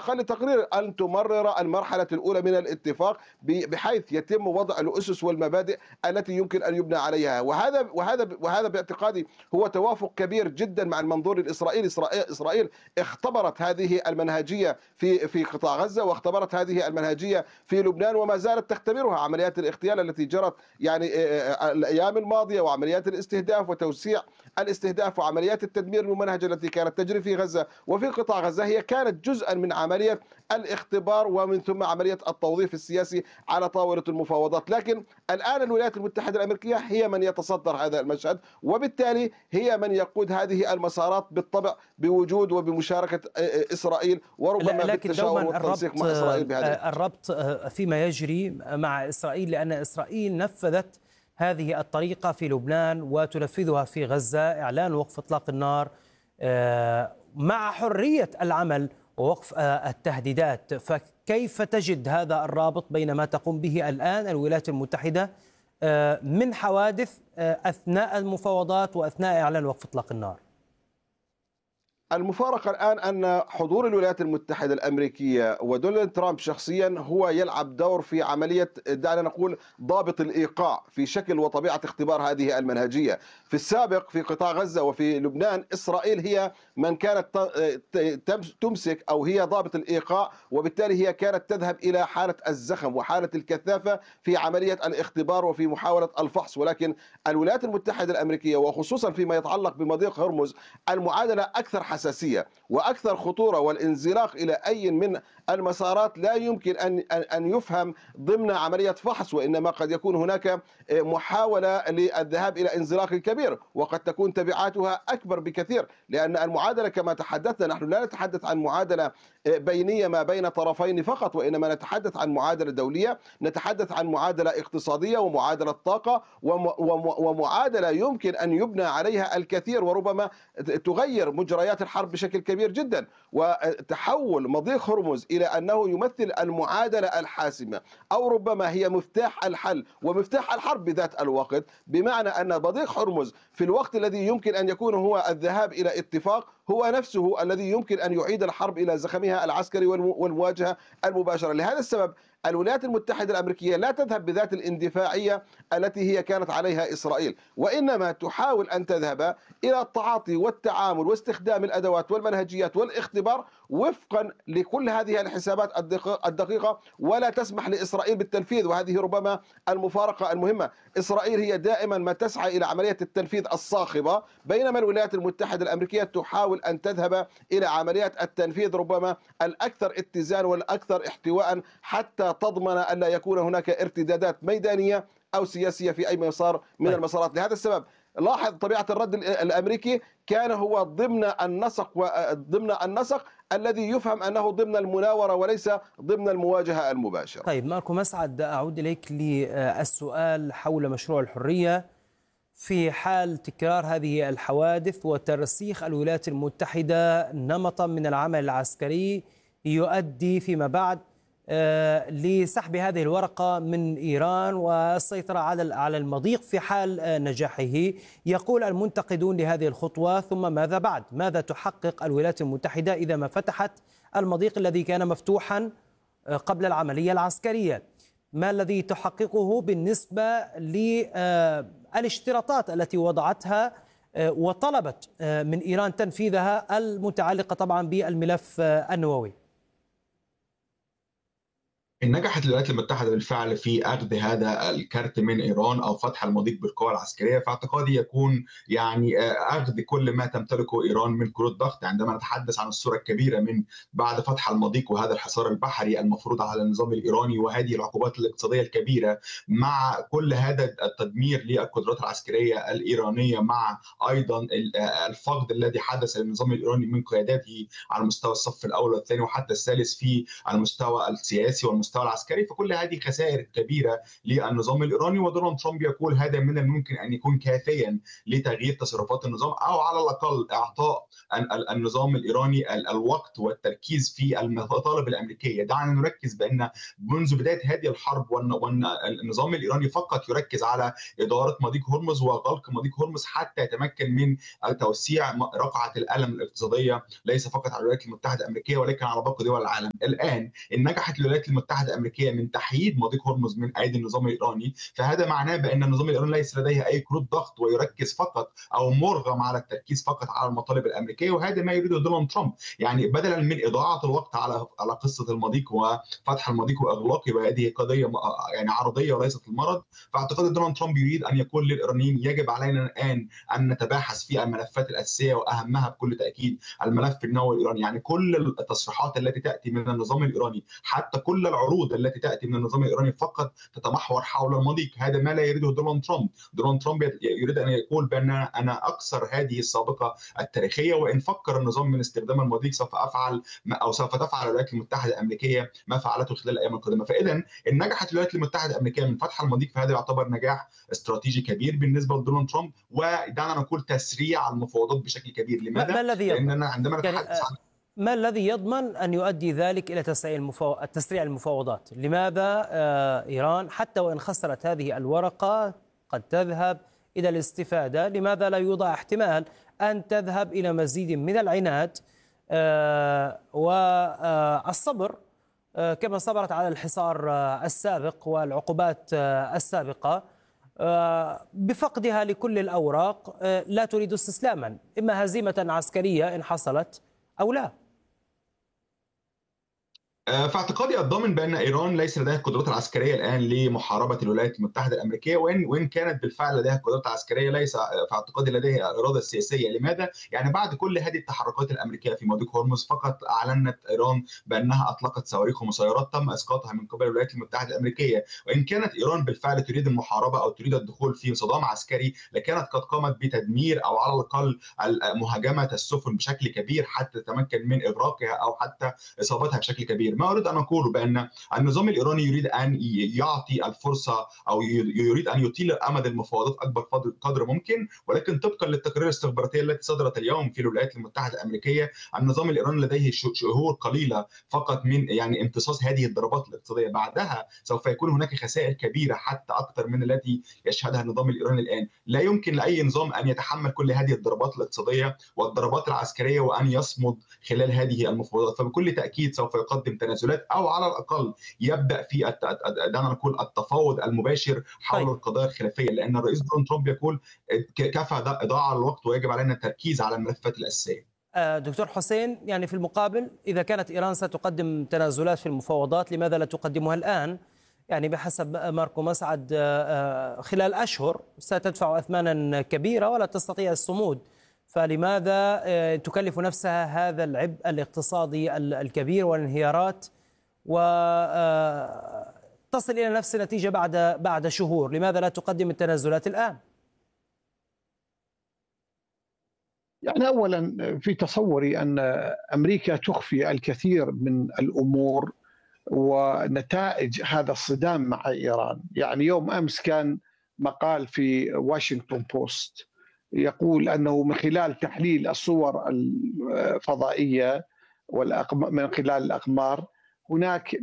أقل تقرير أن تمرر المرحلة الأولى من الاتفاق بحيث يتم وضع الأسس والمبادئ التي يمكن أن يبنى عليها. وهذا باعتقادي هو توافق كبير جدا مع المنظور الإسرائيلي. إسرائيل اختبرت هذه المنهجية في قطاع غزة، واختبرت هذه المنهجية في لبنان، وما زالت تختبرها. عمليات الاغتيال التي جرت يعني الأيام الماضية، وعمليات الاستهداف وتوسيع الاستهداف، وعمليات التدمير الممنهج التي كانت تجري في غزة وفي قطاع غزة، هي كانت جزءا من عملية الاختبار ومن ثم عملية التوظيف السياسي على طاولة المفاوضات. لكن الآن الولايات المتحدة الأمريكية هي من يتصدر هذا المشهد، وبالتالي هي من يقود هذه المسارات بالطبع بوجود وبمشاركة إسرائيل، وربما لكن بالتشاور دوما والتنسيق مع إسرائيل بهذا الربط فيما يجري مع إسرائيل، لأن إسرائيل نفذت هذه الطريقة في لبنان وتنفذها في غزة، إعلان وقف إطلاق النار مع حرية العمل ووقف التهديدات. فكيف تجد هذا الرابط بين ما تقوم به الآن الولايات المتحدة من حوادث أثناء المفاوضات وأثناء إعلان وقف إطلاق النار؟ المفارقة الآن أن حضور الولايات المتحدة الأمريكية ودونالد ترامب شخصيا هو يلعب دور في عملية، دعنا نقول، ضابط الإيقاع في شكل وطبيعة اختبار هذه المنهجية. في السابق في قطاع غزة وفي لبنان إسرائيل هي من كانت تمسك، أو هي ضابط الإيقاع، وبالتالي هي كانت تذهب إلى حالة الزخم وحالة الكثافة في عملية الاختبار وفي محاولة الفحص. ولكن الولايات المتحدة الأمريكية وخصوصا فيما يتعلق بمضيق هرمز، المعادلة أكثر حساسية وأكثر خطورة، والانزلاق إلى أي من المسارات لا يمكن أن يفهم ضمن عملية فحص، وإنما قد يكون هناك محاولة للذهاب إلى انزلاق كبير، وقد تكون تبعاتها أكبر بكثير. لأن المعادلة كما تحدثنا، نحن لا نتحدث عن معادلة بينية ما بين طرفين فقط، وإنما نتحدث عن معادلة دولية، نتحدث عن معادلة اقتصادية ومعادلة طاقة ومعادلة يمكن أن يبنى عليها الكثير، وربما تغير مجريات الحرب بشكل كبير جدا. وتحول مضيق هرمز إلى أنه يمثل المعادلة الحاسمة، أو ربما هي مفتاح الحل ومفتاح الحرب بذات الوقت، بمعنى أن مضيق هرمز في الوقت الذي يمكن أن يكون هو الذهاب إلى اتفاق هو نفسه الذي يمكن أن يعيد الحرب إلى زخمها العسكري والمواجهة المباشرة. لهذا السبب الولايات المتحدة الأمريكية لا تذهب بذات الاندفاعية التي هي كانت عليها إسرائيل، وإنما تحاول أن تذهب إلى التعاطي والتعامل واستخدام الأدوات والمنهجيات والاختبار وفقا لكل هذه الحسابات الدقيقة، ولا تسمح لإسرائيل بالتنفيذ. وهذه ربما المفارقة المهمة. إسرائيل هي دائما ما تسعى إلى عملية التنفيذ الصاخبة، بينما الولايات المتحدة الأمريكية تحاول أن تذهب إلى عمليات التنفيذ ربما الأكثر اتزان والأكثر احتواء، حتى تضمن أن لا يكون هناك ارتدادات ميدانية أو سياسية في أي مسار من المسارات. لهذا السبب لاحظ طبيعة الرد الأمريكي كان هو ضمن النسق الذي يفهم أنه ضمن المناورة وليس ضمن المواجهة المباشرة. طيب ماركو مسعد، أعود إليك للسؤال حول مشروع الحرية. في حال تكرار هذه الحوادث وترسيخ الولايات المتحدة نمطا من العمل العسكري يؤدي فيما بعد لسحب هذه الورقة من إيران والسيطرة على المضيق في حال نجاحه، يقول المنتقدون لهذه الخطوة ثم ماذا بعد؟ ماذا تحقق الولايات المتحدة إذا ما فتحت المضيق الذي كان مفتوحا قبل العملية العسكرية؟ ما الذي تحققه بالنسبة للاشتراطات التي وضعتها وطلبت من إيران تنفيذها المتعلقة طبعا بالملف النووي؟ إن نجحت الولايات المتحدة بالفعل في أخذ هذا الكارت من إيران أو فتح المضيق بالقوى العسكرية، فاعتقادي يكون يعني أخذ كل ما تمتلكه إيران من كروت ضغط. عندما نتحدث عن الصورة الكبيرة من بعد فتح المضيق وهذا الحصار البحري المفروض على النظام الإيراني وهذه العقوبات الاقتصادية الكبيرة، مع كل هذا التدمير للقدرات العسكرية الإيرانية، مع أيضا الفقد الذي حدث للنظام الإيراني من قياداته على مستوى الصف الأول والثاني وحتى الثالث في المستوى السياسي والمستوى المستوى العسكري، فكل هذه خسائر كبيرة للنظام الإيراني. ودونالد ترامب يقول هذا من الممكن أن يكون كافيا لتغيير تصرفات النظام، أو على الأقل إعطاء النظام الإيراني الوقت والتركيز في المطالب الأمريكية. دعنا نركز بأن منذ بداية هذه الحرب وأن النظام الإيراني فقط يركز على إدارة مضيق هرمز وغلق مضيق هرمز حتى يتمكن من توسيع رقعة الألم الاقتصادية، ليس فقط على الولايات المتحدة الأمريكية ولكن على باقي دول العالم. الآن إن نجحت الولايات المتحدة الأمريكية من تحييد مضيق هرمز من أيدي النظام الإيراني، فهذا معناه بأن النظام الإيراني ليس لديه أي كروت ضغط ويركز فقط أو مرغم على التركيز فقط على المطالب الأمريكية. وهذا ما يريده دونالد ترامب، يعني بدلا من إضاعة الوقت على قصة المضيق وفتح المضيق وإغلاقه، وهذه قضية يعني عرضية وليست المرض. فاعتقد دونالد ترامب يريد أن يقول للإيرانيين يجب علينا الآن أن نتباحث في الملفات الأساسية، وأهمها بكل تأكيد الملف النووي الإيراني. يعني كل التصريحات التي تأتي من النظام الإيراني، حتى كل العروض التي تأتي من النظام الإيراني فقط تتمحور حول المضيق. هذا ما لا يريده دونالد ترامب. دونالد ترامب يريد أن يقول بأن أنا أكثر هذه السابقة التاريخية، وإن فكر النظام من استخدام المضيق سوف أفعل أو سوف تفعل الولايات المتحدة الأمريكية ما فعلته خلال الأيام القادمة. فإذا إن نجحت الولايات المتحدة الأمريكية من فتح المضيق فهذا يعتبر نجاح استراتيجي كبير بالنسبة لدونالد ترامب، ودعنا نقول تسريع المفاوضات بشكل كبير. لماذا؟ ما الذي يضمن؟ لأننا عندما نتحدث عن ما الذي يضمن أن يؤدي ذلك إلى تسريع المفاوضات؟ لماذا إيران حتى وإن خسرت هذه الورقة قد تذهب إلى الاستفادة؟ لماذا لا يوضع احتمال أن تذهب إلى مزيد من العناد والصبر كما صبرت على الحصار السابق والعقوبات السابقة بفقدها لكل الأوراق؟ لا تريد استسلاما، إما هزيمة عسكرية إن حصلت أو لا. في اعتقادي الضامن بأن إيران ليس لديها القدرات العسكرية الآن لمحاربة الولايات المتحدة الأمريكية، وإن كانت بالفعل لديها القدرات العسكرية ليس في اعتقادي لديها الإرادة السياسية. لماذا؟ يعني بعد كل هذه التحركات الأمريكية في مضيق هرمز فقط أعلنت إيران بأنها أطلقت صواريخ ومسيرات تم إسقاطها من قبل الولايات المتحدة الأمريكية. وإن كانت إيران بالفعل تريد المحاربة أو تريد الدخول في صدام عسكري لكانت قد قامت بتدمير أو على الأقل مهاجمة السفن بشكل كبير حتى تتمكن من إغراقها أو حتى إصابتها بشكل كبير. ما أريد أن أقوله بأن النظام الإيراني يريد أن يعطي الفرصة أو يريد أن يطيل أمد المفاوضات أكبر قدر ممكن، ولكن طبقا للتقارير الاستخباراتية التي صدرت اليوم في الولايات المتحدة الأمريكية النظام الإيراني لديه شهور قليلة فقط من يعني امتصاص هذه الضربات الاقتصادية. بعدها سوف يكون هناك خسائر كبيرة حتى أكثر من التي يشهدها النظام الإيراني الآن. لا يمكن لأي نظام أن يتحمل كل هذه الضربات الاقتصادية والضربات العسكرية وأن يصمد خلال هذه المفاوضات. فبكل تأكيد سوف يقدم تنازلات أو على الأقل يبدأ في دعنا نقول التفاوض المباشر حول القضايا الخلافية، لأن الرئيس دونالد ترامب يقول كفى إضاعة الوقت ويجب علينا التركيز على الملفات الأساسية. دكتور حسين، يعني في المقابل إذا كانت إيران ستقدم تنازلات في المفاوضات لماذا لا تقدمها الآن؟ يعني بحسب ماركو مسعد خلال أشهر ستدفع أثمانا كبيرة ولا تستطيع الصمود، فلماذا تكلف نفسها هذا العبء الاقتصادي الكبير والانهيارات وتصل إلى نفس النتيجة بعد شهور؟ لماذا لا تقدم التنازلات الآن؟ يعني أولا في تصوري أن أمريكا تخفي الكثير من الأمور ونتائج هذا الصدام مع إيران. يعني يوم أمس كان مقال في واشنطن بوست يقول أنه من خلال تحليل الصور الفضائية من خلال الأقمار هناك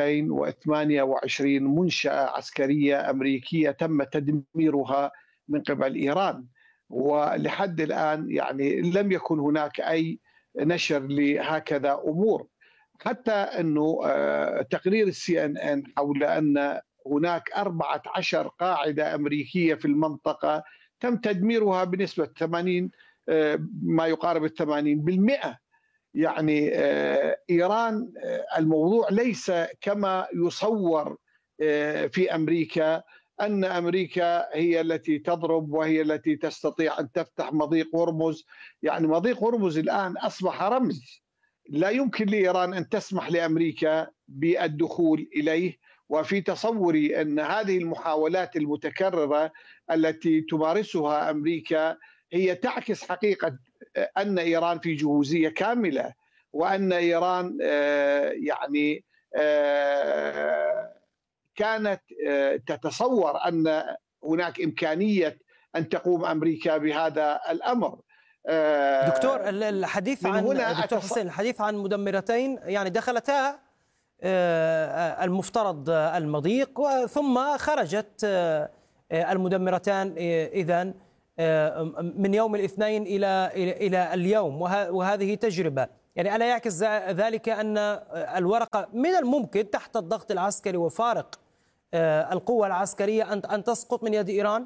228 منشأة عسكرية أمريكية تم تدميرها من قبل إيران، ولحد الآن يعني لم يكن هناك أي نشر لهكذا أمور. حتى أنه تقرير CNN حول أن هناك 14 قاعدة أمريكية في المنطقة تم تدميرها بنسبة 80 ما يقارب 80%. يعني إيران الموضوع ليس كما يصور في أمريكا أن أمريكا هي التي تضرب وهي التي تستطيع أن تفتح مضيق هرمز. يعني مضيق هرمز الآن أصبح رمز، لا يمكن لإيران أن تسمح لأمريكا بالدخول إليه. وفي تصوري أن هذه المحاولات المتكررة التي تمارسها أمريكا هي تعكس حقيقة أن إيران في جهوزية كاملة، وأن إيران يعني كانت تتصور أن هناك إمكانية أن تقوم أمريكا بهذا الأمر. دكتور الحديث عن دكتور حسين الحديث عن مدمرتين يعني دخلتا المفترض المضيق ثم خرجت المدمرتان إذن من يوم الاثنين إلى اليوم، وهذه تجربة يعني ألا يعكس ذلك أن الورقة من الممكن تحت الضغط العسكري وفارق القوة العسكرية أن تسقط من يد إيران؟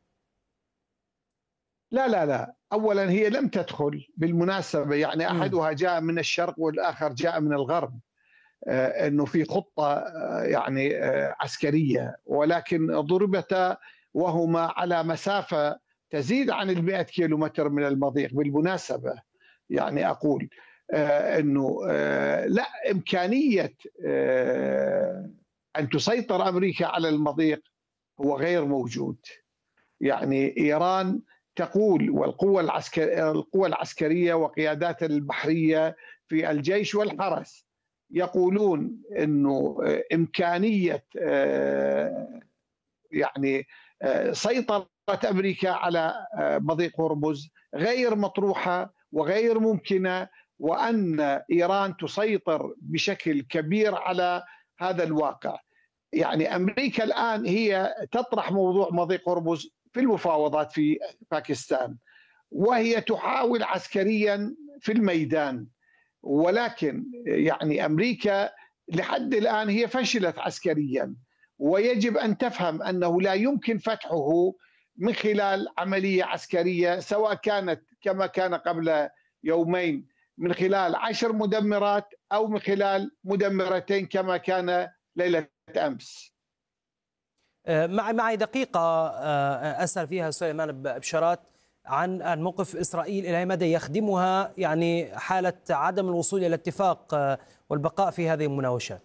لا، أولا هي لم تدخل بالمناسبة، يعني أحدها جاء من الشرق والآخر جاء من الغرب، أنه في خطة يعني عسكرية، ولكن ضربتا وهما على مسافة تزيد عن 100 كيلومتر من المضيق. بالمناسبة يعني أقول أنه لا إمكانية أن تسيطر أمريكا على المضيق هو غير موجود. يعني إيران تقول، والقوة العسكرية وقيادات البحرية في الجيش والحرس يقولون أنه إمكانية يعني سيطرة أمريكا على مضيق هرمز غير مطروحة وغير ممكنة، وأن إيران تسيطر بشكل كبير على هذا الواقع. يعني أمريكا الآن هي تطرح موضوع مضيق هرمز في المفاوضات في باكستان، وهي تحاول عسكريا في الميدان، ولكن يعني أمريكا لحد الآن هي فشلت عسكريا، ويجب أن تفهم أنه لا يمكن فتحه من خلال عملية عسكرية، سواء كانت كما كان قبل يومين من خلال 10 مدمرات أو من خلال مدمرتين كما كان ليلة أمس. معي دقيقة أسأل فيها سليمان بشارات عن موقف إسرائيل، إلى مدى يخدمها يعني حالة عدم الوصول إلى اتفاق والبقاء في هذه المناوشات؟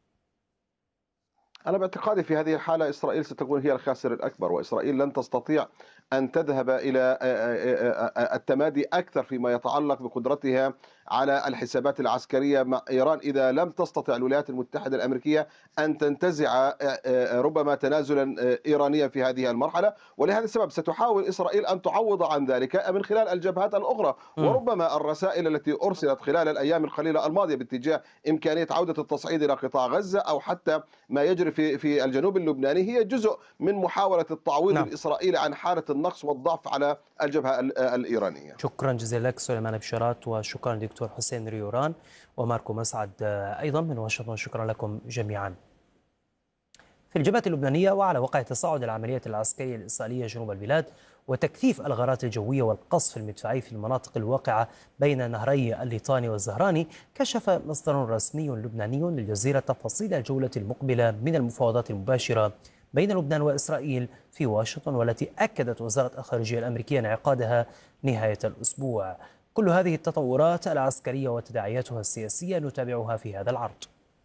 أنا باعتقادي في هذه الحالة إسرائيل ستكون هي الخاسر الأكبر، وإسرائيل لن تستطيع أن تذهب إلى التمادي أكثر فيما يتعلق بقدرتها على الحسابات العسكرية مع إيران إذا لم تستطع الولايات المتحدة الأمريكية أن تنتزع ربما تنازلا إيرانيا في هذه المرحلة. ولهذا السبب ستحاول إسرائيل أن تعوض عن ذلك من خلال الجبهات الأخرى، وربما الرسائل التي أرسلت خلال الأيام القليلة الماضية باتجاه إمكانية عودة التصعيد إلى قطاع غزة أو حتى ما يجري في الجنوب اللبناني هي جزء من محاولة التعويض الإسرائيلي عن حالة النقص والضعف على الجبهة الإيرانية. شكرا جزيلا لك سليمان بشارات، وشكرا دكتور حسين ريوران وماركو مسعد أيضا من واشنطن. شكرا لكم جميعا. في الجبهة اللبنانية وعلى وقع تصاعد العمليات العسكرية الإسرائيلية جنوب البلاد وتكثيف الغارات الجوية والقصف المدفعي في المناطق الواقعة بين نهري الليطاني والزهراني، كشف مصدر رسمي لبناني للجزيرة تفاصيل الجولة المقبلة من المفاوضات المباشرة بين لبنان وإسرائيل في واشنطن، والتي أكدت وزارة الخارجية الأمريكية انعقادها نهاية الأسبوع. كل هذه التطورات العسكرية وتداعياتها السياسية نتابعها في هذا العرض.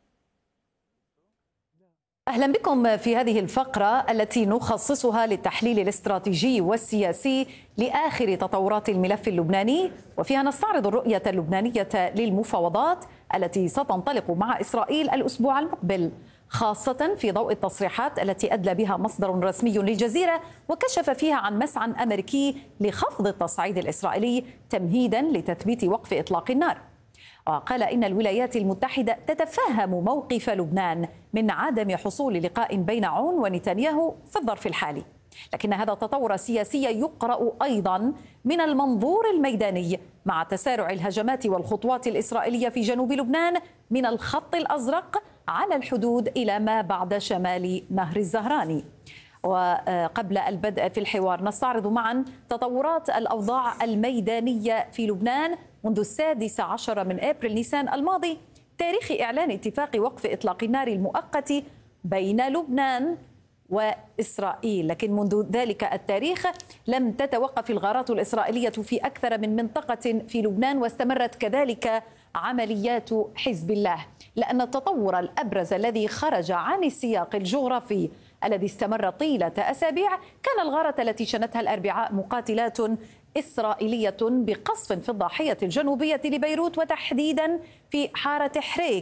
أهلا بكم في هذه الفقرة التي نخصصها للتحليل الاستراتيجي والسياسي لآخر تطورات الملف اللبناني، وفيها نستعرض الرؤية اللبنانية للمفاوضات التي ستنطلق مع إسرائيل الأسبوع المقبل، خاصة في ضوء التصريحات التي أدلى بها مصدر رسمي للجزيرة وكشف فيها عن مسعى أمريكي لخفض التصعيد الإسرائيلي تمهيدا لتثبيت وقف إطلاق النار. وقال إن الولايات المتحدة تتفهم موقف لبنان من عدم حصول لقاء بين عون ونتنياهو في الظرف الحالي، لكن هذا التطور السياسي يقرأ أيضا من المنظور الميداني مع تسارع الهجمات والخطوات الإسرائيلية في جنوب لبنان من الخط الأزرق على الحدود إلى ما بعد شمال نهر الزهراني. وقبل البدء في الحوار نستعرض معا تطورات الأوضاع الميدانية في لبنان منذ 16 من أبريل نيسان الماضي، تاريخ إعلان اتفاق وقف إطلاق النار المؤقت بين لبنان وإسرائيل. لكن منذ ذلك التاريخ لم تتوقف الغارات الإسرائيلية في أكثر من منطقة في لبنان، واستمرت كذلك عمليات حزب الله، لأن التطور الأبرز الذي خرج عن السياق الجغرافي الذي استمر طيلة أسابيع كان الغارة التي شنتها الأربعاء مقاتلات إسرائيلية بقصف في الضاحية الجنوبية لبيروت، وتحديدا في حارة حريك،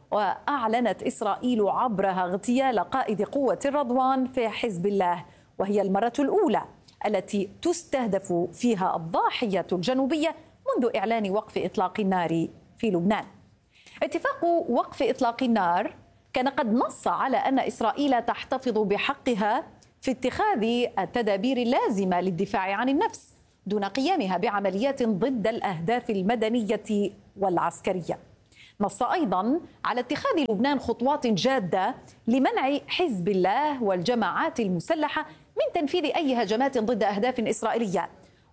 وأعلنت إسرائيل عبرها اغتيال قائد قوة الرضوان في حزب الله، وهي المرة الأولى التي تستهدف فيها الضاحية الجنوبية منذ إعلان وقف إطلاق النار في لبنان. اتفاق وقف إطلاق النار كان قد نص على أن إسرائيل تحتفظ بحقها في اتخاذ التدابير اللازمة للدفاع عن النفس دون قيامها بعمليات ضد الأهداف المدنية والعسكرية. نص أيضا على اتخاذ لبنان خطوات جادة لمنع حزب الله والجماعات المسلحة من تنفيذ أي هجمات ضد أهداف إسرائيلية،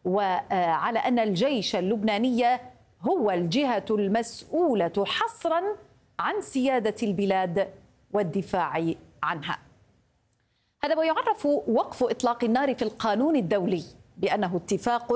وعلى أن الجيش اللبناني هو الجهة المسؤولة حصرا عن سيادة البلاد والدفاع عنها. هذا ويعرف وقف إطلاق النار في القانون الدولي بأنه اتفاق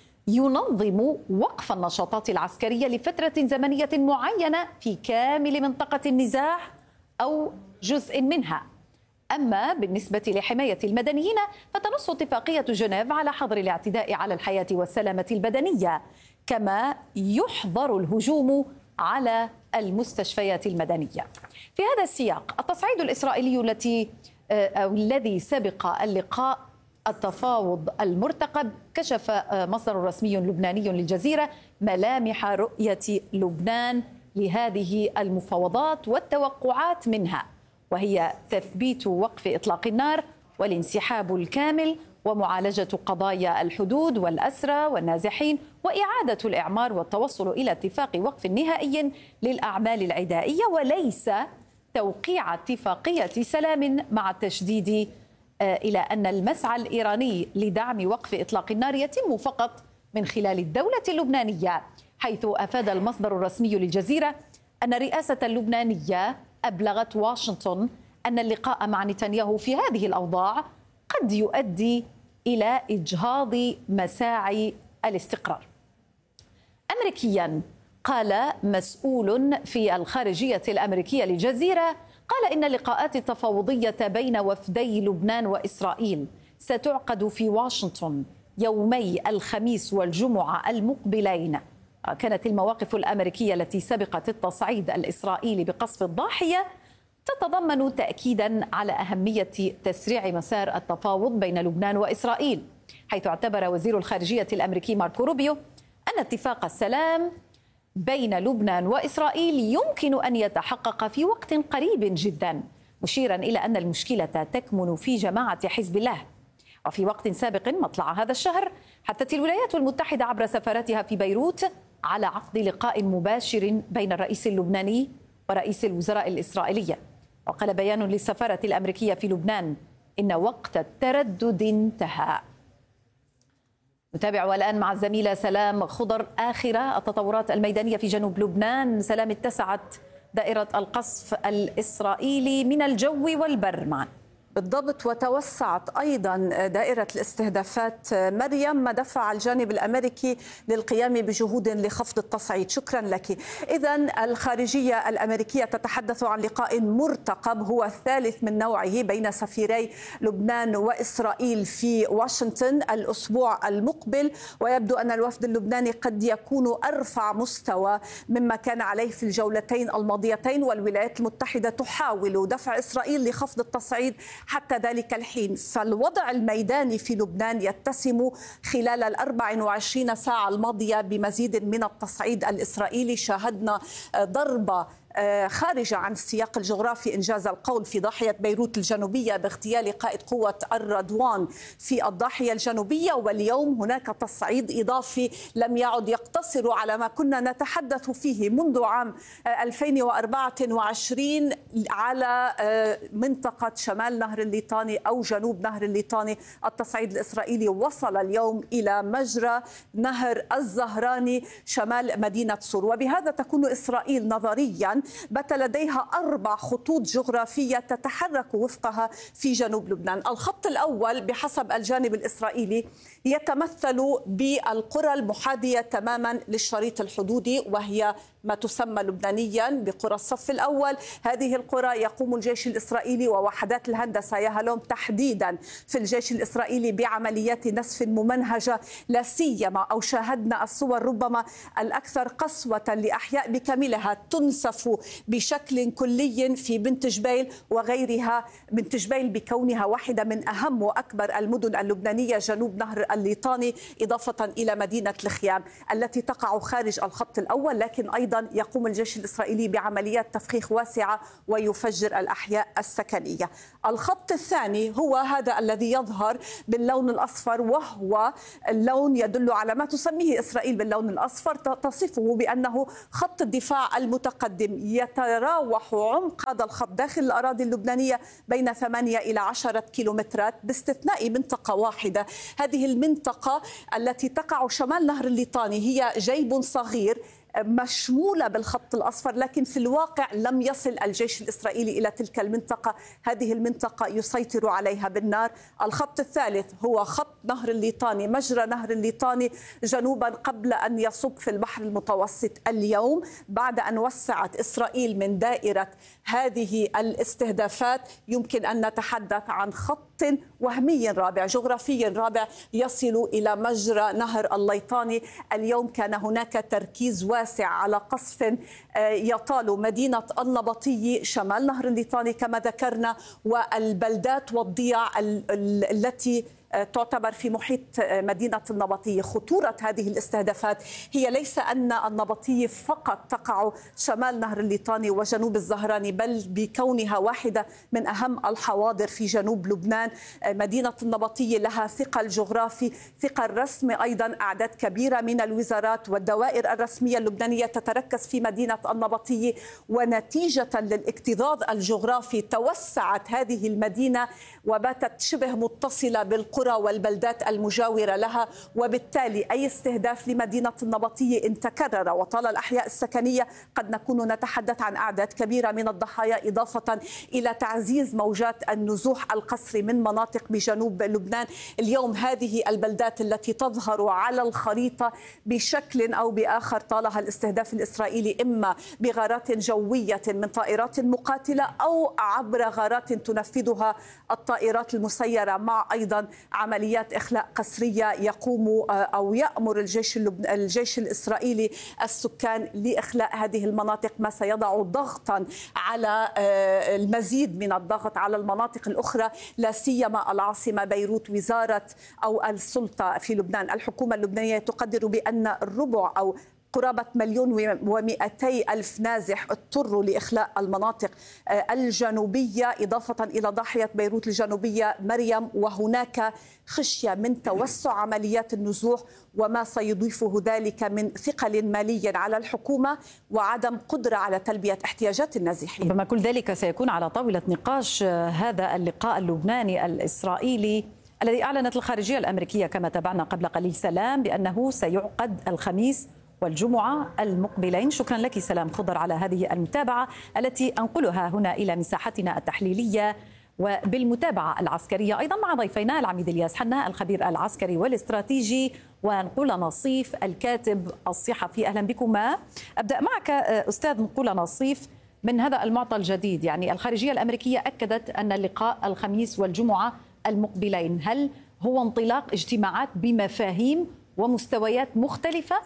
ينظم وقف النشاطات العسكرية لفترة زمنية معينة في كامل منطقة النزاع أو جزء منها. أما بالنسبة لحماية المدنيين فتنص اتفاقية جنيف على حظر الاعتداء على الحياة والسلامة البدنية، كما يحظر الهجوم على المستشفيات المدنية. في هذا السياق التصعيد الإسرائيلي الذي سبق اللقاء التفاوض المرتقب كشف مصدر رسمي لبناني للجزيرة ملامح رؤية لبنان لهذه المفاوضات والتوقعات منها، وهي تثبيت وقف إطلاق النار والانسحاب الكامل ومعالجة قضايا الحدود والأسرى والنازحين وإعادة الإعمار والتوصل إلى اتفاق وقف نهائي للأعمال العدائية، وليس توقيع اتفاقية سلام، مع التشديد إلى أن المسعى الإيراني لدعم وقف إطلاق النار يتم فقط من خلال الدولة اللبنانية، حيث أفاد المصدر الرسمي للجزيرة أن الرئاسة اللبنانية أبلغت واشنطن أن اللقاء مع نتنياهو في هذه الأوضاع قد يؤدي إلى إجهاض مساعي الاستقرار. أمريكيا قال مسؤول في الخارجية الأمريكية للجزيرة قال إن اللقاءات التفاوضية بين وفدي لبنان وإسرائيل ستعقد في واشنطن يومي الخميس والجمعة المقبلين. كانت المواقف الأمريكية التي سبقت التصعيد الإسرائيلي بقصف الضاحية تتضمن تأكيدا على أهمية تسريع مسار التفاوض بين لبنان وإسرائيل، حيث اعتبر وزير الخارجية الأمريكي ماركو روبيو أن اتفاق السلام بين لبنان وإسرائيل يمكن أن يتحقق في وقت قريب جدا، مشيرا إلى أن المشكلة تكمن في جماعة حزب الله. وفي وقت سابق مطلع هذا الشهر حثت الولايات المتحدة عبر سفارتها في بيروت على عقد لقاء مباشر بين الرئيس اللبناني ورئيس الوزراء الإسرائيلية. وقال بيان للسفارة الأمريكية في لبنان إن وقت التردد انتهى. نتابع الآن مع الزميلة سلام خضر آخر التطورات الميدانية في جنوب لبنان. سلام، اتسعت دائرة القصف الإسرائيلي من الجو والبر معا. بالضبط، وتوسعت أيضا دائرة الاستهدافات مريم، ما دفع الجانب الأمريكي للقيام بجهود لخفض التصعيد. شكرا لك. إذن الخارجية الأمريكية تتحدث عن لقاء مرتقب هو الثالث من نوعه بين سفيري لبنان وإسرائيل في واشنطن الأسبوع المقبل، ويبدو أن الوفد اللبناني قد يكون أرفع مستوى مما كان عليه في الجولتين الماضيتين، والولايات المتحدة تحاول دفع إسرائيل لخفض التصعيد حتى ذلك الحين. فالوضع الميداني في لبنان يتسم خلال 24 ساعة الماضية بمزيد من التصعيد الإسرائيلي. شاهدنا ضربة خارجة عن السياق الجغرافي إنجاز القول في ضاحية بيروت الجنوبية باغتيال قائد قوة الرضوان في الضاحية الجنوبية، واليوم هناك تصعيد إضافي لم يعد يقتصر على ما كنا نتحدث فيه منذ عام 2024 على منطقة شمال نهر الليطاني أو جنوب نهر الليطاني. التصعيد الإسرائيلي وصل اليوم إلى مجرى نهر الزهراني شمال مدينة صور، وبهذا تكون إسرائيل نظريا بات لديها 4 خطوط جغرافية تتحرك وفقها في جنوب لبنان. الخط الأول بحسب الجانب الإسرائيلي يتمثل بالقرى المحاذية تماما للشريط الحدودي، وهي ما تسمى لبنانيا بقرى الصف الأول. هذه القرى يقوم الجيش الإسرائيلي ووحدات الهندسة يهلوم تحديدا في الجيش الإسرائيلي بعمليات نسف ممنهجة، لا سيما أو شاهدنا الصور ربما الأكثر قسوة لأحياء بكاملها تنسف بشكل كلي في بنت جبيل وغيرها. بنت جبيل بكونها واحدة من أهم وأكبر المدن اللبنانية جنوب نهر الليطاني، إضافة إلى مدينة الخيام التي تقع خارج الخط الأول، لكن أيضا يقوم الجيش الإسرائيلي بعمليات تفخيخ واسعة ويفجر الأحياء السكنية. الخط الثاني هو هذا الذي يظهر باللون الأصفر، وهو اللون يدل على ما تسميه إسرائيل باللون الأصفر، تصفه بأنه خط الدفاع المتقدم. يتراوح عمق هذا الخط داخل الأراضي اللبنانية بين 8 إلى 10 كيلومترات باستثناء منطقة واحدة. هذه المنطقة التي تقع شمال نهر الليطاني هي جيب صغير مشمولة بالخط الأصفر، لكن في الواقع لم يصل الجيش الإسرائيلي إلى تلك المنطقة. هذه المنطقة يسيطر عليها بالنار. الخط الثالث هو خط نهر الليطاني، مجرى نهر الليطاني جنوبا قبل أن يصب في البحر المتوسط. اليوم بعد أن وسعت إسرائيل من دائرة هذه الاستهدافات يمكن أن نتحدث عن خط وهمي رابع، جغرافي رابع يصل إلى مجرى نهر الليطاني. اليوم كان هناك تركيز واسع على قصف يطال مدينة النبطية شمال نهر الليطاني كما ذكرنا، والبلدات والضياع التي تعتبر في محيط مدينة النبطية. خطورة هذه الاستهدافات هي ليس أن النبطية فقط تقع شمال نهر الليطاني وجنوب الزهراني، بل بكونها واحدة من أهم الحواضر في جنوب لبنان. مدينة النبطية لها ثقل جغرافي، ثقل رسمي أيضا. أعداد كبيرة من الوزارات والدوائر الرسمية اللبنانية تتركز في مدينة النبطية، ونتيجة للاكتظاظ الجغرافي توسعت هذه المدينة وباتت شبه متصلة بالقرى والبلدات المجاورة لها، وبالتالي أي استهداف لمدينة النبطية إن تكرر وطال الأحياء السكنية قد نكون نتحدث عن أعداد كبيرة من الضحايا، إضافة إلى تعزيز موجات النزوح القسري من مناطق بجنوب لبنان. اليوم هذه البلدات التي تظهر على الخريطة بشكل أو بآخر طالها الاستهداف الإسرائيلي إما بغارات جوية من طائرات مقاتلة أو عبر غارات تنفذها الطائرات المسيرة، مع أيضا عمليات إخلاء قسرية يقوم أو يأمر الجيش الإسرائيلي السكان لإخلاء هذه المناطق، ما سيضع ضغطا على المزيد من الضغط على المناطق الأخرى، لا سيما العاصمة بيروت. وزارة أو السلطة في لبنان، الحكومة اللبنانية تقدر بأن الربع أو قرابة 1,200,000 نازح اضطروا لإخلاء المناطق الجنوبية، إضافة إلى ضاحية بيروت الجنوبية مريم، وهناك خشية من توسع عمليات النزوح وما سيضيفه ذلك من ثقل مالي على الحكومة وعدم قدرة على تلبية احتياجات النازحين. ربما كل ذلك سيكون على طاولة نقاش هذا اللقاء اللبناني الإسرائيلي الذي أعلنت الخارجية الأمريكية كما تابعنا قبل قليل سلام بأنه سيعقد الخميس والجمعة المقبلين. شكرا لك سلام خضر على هذه المتابعة التي أنقلها هنا إلى مساحتنا التحليلية وبالمتابعة العسكرية أيضا مع ضيفينا العميد الياس حنا الخبير العسكري والاستراتيجي ونقول نصيف الكاتب الصحفي. أهلا بكما. أبدأ معك أستاذ نقول نصيف من هذا المعطى الجديد، يعني الخارجية الأمريكية أكدت أن اللقاء الخميس والجمعة المقبلين هل هو انطلاق اجتماعات بمفاهيم ومستويات مختلفة؟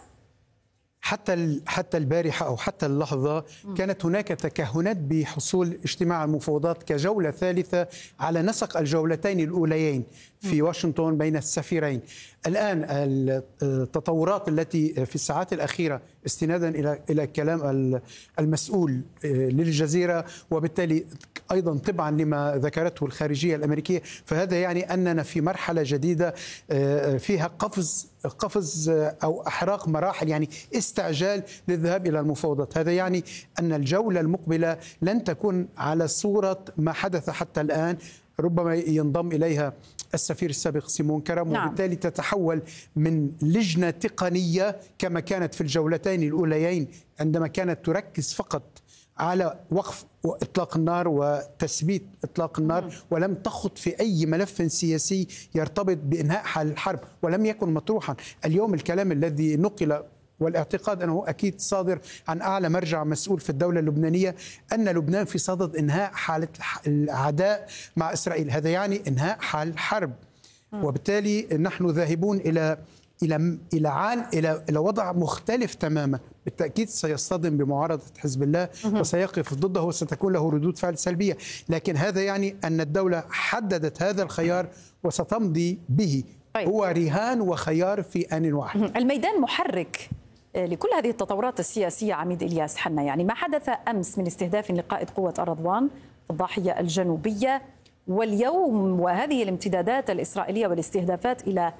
حتى البارحة أو حتى اللحظة كانت هناك تكهنات بحصول اجتماع المفاوضات كجولة ثالثة على نسق الجولتين الأوليين في واشنطن بين السفيرين. الآن التطورات التي في الساعات الأخيرة استنادا إلى كلام المسؤول للجزيرة وبالتالي أيضا طبعا لما ذكرته الخارجية الأمريكية، فهذا يعني أننا في مرحلة جديدة فيها قفز أو إحراق مراحل، يعني استعجال للذهاب إلى المفاوضات. هذا يعني أن الجولة المقبلة لن تكون على صورة ما حدث حتى الآن، ربما ينضم إليها السفير السابق سيمون كرم، وبالتالي تتحول من لجنة تقنية كما كانت في الجولتين الأوليين عندما كانت تركز فقط على وقف إطلاق النار وتثبيت إطلاق النار، ولم تخط في أي ملف سياسي يرتبط بإنهاء حال الحرب ولم يكن مطروحا. اليوم الكلام الذي نقل والاعتقاد أنه أكيد صادر عن أعلى مرجع مسؤول في الدولة اللبنانية أن لبنان في صدد إنهاء حالة العداء مع إسرائيل. هذا يعني إنهاء حال حرب، وبالتالي نحن ذاهبون إلى وضع مختلف تماما. بالتأكيد سيصطدم بمعارضة حزب الله وسيقف ضده وستكون له ردود فعل سلبية، لكن هذا يعني أن الدولة حددت هذا الخيار وستمضي به. هو رهان وخيار في آن واحد. الميدان محرك لكل هذه التطورات السياسية عميد إلياس حنا، يعني ما حدث أمس من استهداف لقائد قوة الرضوان في الضاحية الجنوبية، واليوم وهذه الامتدادات الإسرائيلية والاستهدافات إلى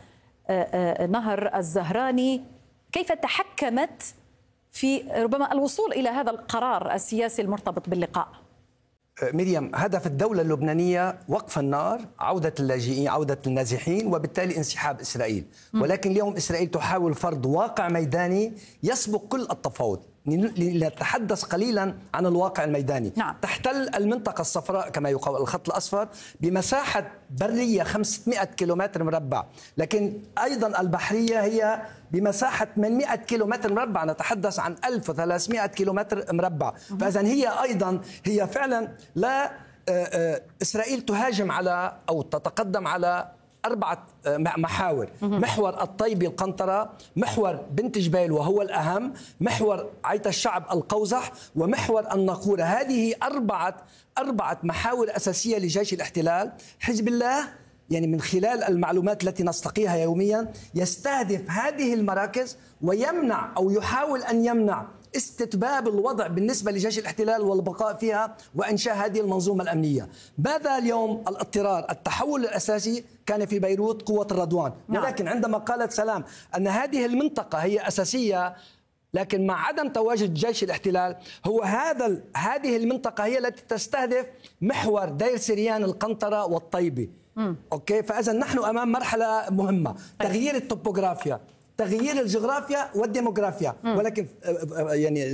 نهر الزهراني، كيف تحكمت في ربما الوصول إلى هذا القرار السياسي المرتبط باللقاء؟ مريم، هدف الدولة اللبنانية وقف النار، عودة اللاجئين، عودة النازحين، وبالتالي انسحاب إسرائيل. ولكن اليوم إسرائيل تحاول فرض واقع ميداني يسبق كل التفاوض. لنتحدث قليلا عن الواقع الميداني. نعم. تحتل المنطقة الصفراء كما يقال الخط الأصفر بمساحة برية 500 كيلومتر مربع، لكن أيضا البحرية هي بمساحة 800 كيلومتر مربع، نتحدث عن 1300 كيلومتر مربع. فإذن هي فعلا لا إسرائيل تهاجم على أو تتقدم على 4 محاور: محور الطيبي القنطرة، محور بنت جبيل وهو الأهم، محور عيت الشعب القوزح، ومحور الناقورة. هذه أربعة محاور أساسية لجيش الاحتلال. حزب الله يعني من خلال المعلومات التي نستقيها يوميا يستهدف هذه المراكز ويمنع أو يحاول أن يمنع استتباب الوضع بالنسبة لجيش الاحتلال والبقاء فيها وإنشاء هذه المنظومة الأمنية. ماذا اليوم الاضطرار؟ التحول الأساسي كان في بيروت قوة الرضوان، ولكن عندما قالت سلام أن هذه المنطقة هي أساسية، لكن مع عدم تواجد جيش الاحتلال هو هذه المنطقة هي التي تستهدف محور دير سريان القنطرة والطيبي. أوكي، فإذا نحن أمام مرحلة مهمة، تغيير التوبوغرافيا، تغيير الجغرافيا والديموغرافيا. ولكن يعني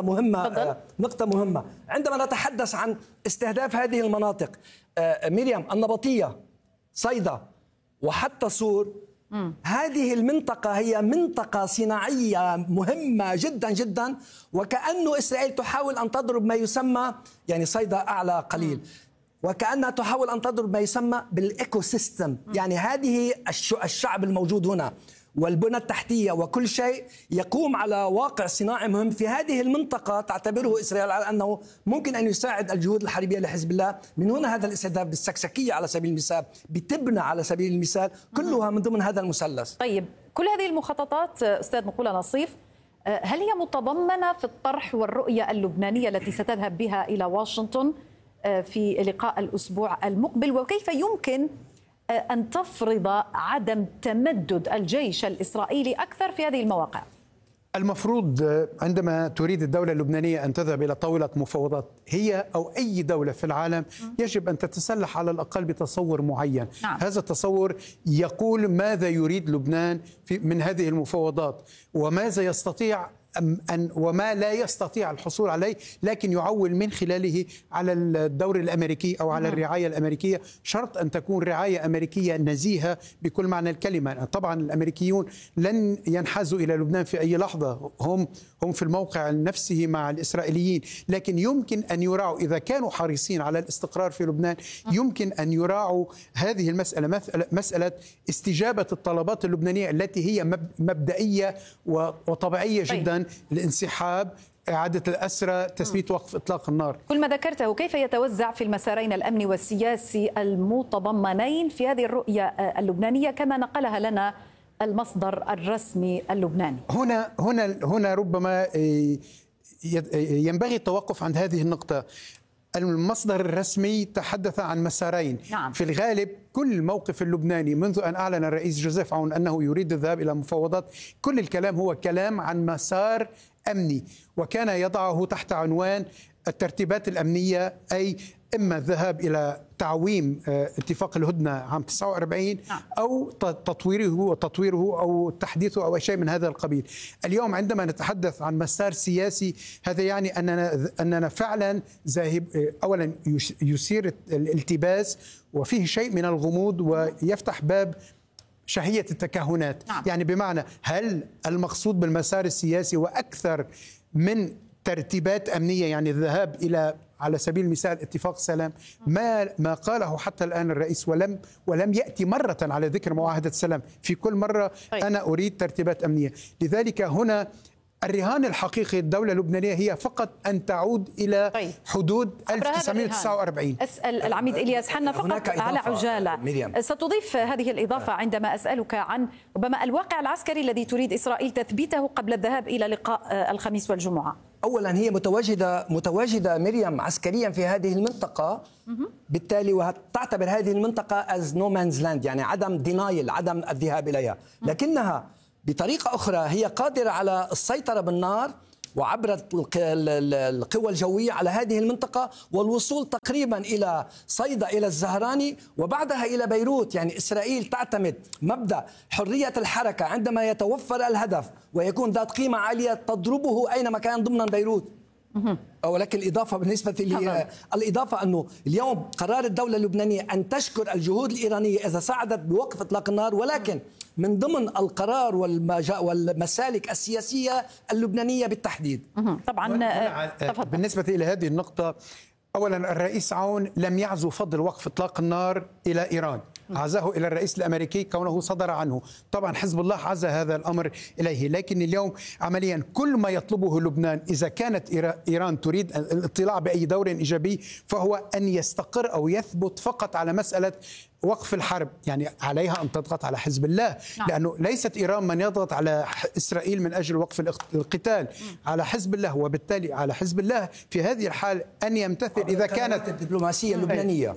نقطة مهمة عندما نتحدث عن استهداف هذه المناطق، مريم، النبطية، صيدا، وحتى صور، هذه المنطقة هي منطقة صناعية مهمة جدا جدا، وكأنه إسرائيل تحاول أن تضرب ما يسمى، يعني صيدا أعلى قليل، وكأنها تحاول أن تضرب ما يسمى بالإيكو سيستم، يعني هذه الشعب الموجود هنا والبنى التحتية وكل شيء يقوم على واقع صناعي مهم في هذه المنطقة، تعتبره إسرائيل على أنه ممكن أن يساعد الجهود الحربية لحزب الله. من هنا هذا الاستهداف بالسكسكية على سبيل المثال، بتبنى على سبيل المثال، كلها من ضمن هذا المثلث. طيب، كل هذه المخططات أستاذ مقولة نصيف، هل هي متضمنة في الطرح والرؤية اللبنانية التي ستذهب بها إلى واشنطن في لقاء الأسبوع المقبل؟ وكيف يمكن أن تفرض عدم تمدد الجيش الإسرائيلي أكثر في هذه المواقع؟ المفروض عندما تريد الدولة اللبنانية أن تذهب إلى طاولة مفاوضات، هي أو أي دولة في العالم يجب أن تتسلح على الأقل بتصور معين. هذا التصور يقول ماذا يريد لبنان من هذه المفاوضات، وماذا يستطيع وما لا يستطيع الحصول عليه، لكن يعول من خلاله على الدور الأمريكي أو على الرعاية الأمريكية. شرط أن تكون رعاية أمريكية نزيهة بكل معنى الكلمة. طبعا الأمريكيون لن ينحازوا إلى لبنان في أي لحظة، هم في الموقع نفسه مع الإسرائيليين، لكن يمكن أن يراعوا إذا كانوا حريصين على الاستقرار في لبنان، يمكن أن يراعوا هذه المسألة، مسألة استجابة الطلبات اللبنانية التي هي مبدئية وطبيعية جدا. الانسحاب، إعادة الأسرى، تثبيت وقف إطلاق النار. كل ما ذكرته كيف يتوزع في المسارين الأمني والسياسي المتضمنين في هذه الرؤية اللبنانية كما نقلها لنا المصدر الرسمي اللبناني؟ هنا ربما ينبغي التوقف عند هذه النقطة. المصدر الرسمي تحدث عن مسارين. في الغالب كل الموقف اللبناني منذ أن أعلن الرئيس جوزيف عون أنه يريد الذهاب إلى مفاوضات، كل الكلام هو كلام عن مسار أمني، وكان يضعه تحت عنوان الترتيبات الأمنية، أي إما الذهاب إلى تعويم اتفاق الهدنة عام 49 أو تطويره أو تحديثه أو شيء من هذا القبيل. اليوم عندما نتحدث عن مسار سياسي، هذا يعني أننا فعلا ذاهب أولا يثير الالتباس وفيه شيء من الغموض، ويفتح باب شهية التكهنات. نعم. يعني بمعنى هل المقصود بالمسار السياسي وأكثر من ترتيبات أمنية، يعني الذهاب إلى على سبيل المثال اتفاق سلام، ما قاله حتى الآن الرئيس ولم يأتي مرة على ذكر معاهدة سلام، في كل مرة أنا أريد ترتيبات أمنية. لذلك هنا الرهان الحقيقي الدولة اللبنانية هي فقط أن تعود إلى حدود 1949. أسأل العميد إلياس حنا فقط على عجالة، ستضيف هذه الإضافة عندما أسألك عن ربما الواقع العسكري الذي تريد إسرائيل تثبيته قبل الذهاب إلى لقاء الخميس والجمعة. أولا هي متواجدة مريم عسكريا في هذه المنطقة، بالتالي وتعتبر هذه المنطقة as no man's land، يعني عدم الذهاب إليها، لكنها بطريقة أخرى هي قادرة على السيطرة بالنار وعبر القوى الجوية على هذه المنطقة والوصول تقريبا إلى صيدا، إلى الزهراني، وبعدها إلى بيروت. يعني إسرائيل تعتمد مبدأ حرية الحركة، عندما يتوفر الهدف ويكون ذات قيمة عالية تضربه أينما كان ضمن بيروت. ولكن الإضافة بالنسبة لي الإضافة أنه اليوم قرار الدولة اللبنانية أن تشكر الجهود الإيرانية إذا ساعدت بوقف إطلاق النار، ولكن من ضمن القرار والمسالك السياسية اللبنانية بالتحديد. طبعا بالنسبة إلى هذه النقطة، أولا الرئيس عون لم يعزو فضل وقف إطلاق النار إلى إيران، عزاه إلى الرئيس الأمريكي كونه صدر عنه. طبعا حزب الله عزى هذا الأمر إليه، لكن اليوم عمليا كل ما يطلبه لبنان إذا كانت إيران تريد الاطلاع بأي دور إيجابي فهو أن يستقر أو يثبت فقط على مسألة وقف الحرب. يعني عليها أن تضغط على حزب الله، لأنه ليست إيران من يضغط على إسرائيل من أجل وقف القتال، على حزب الله، وبالتالي على حزب الله في هذه الحال أن يمتثل إذا كانت الدبلوماسية اللبنانية،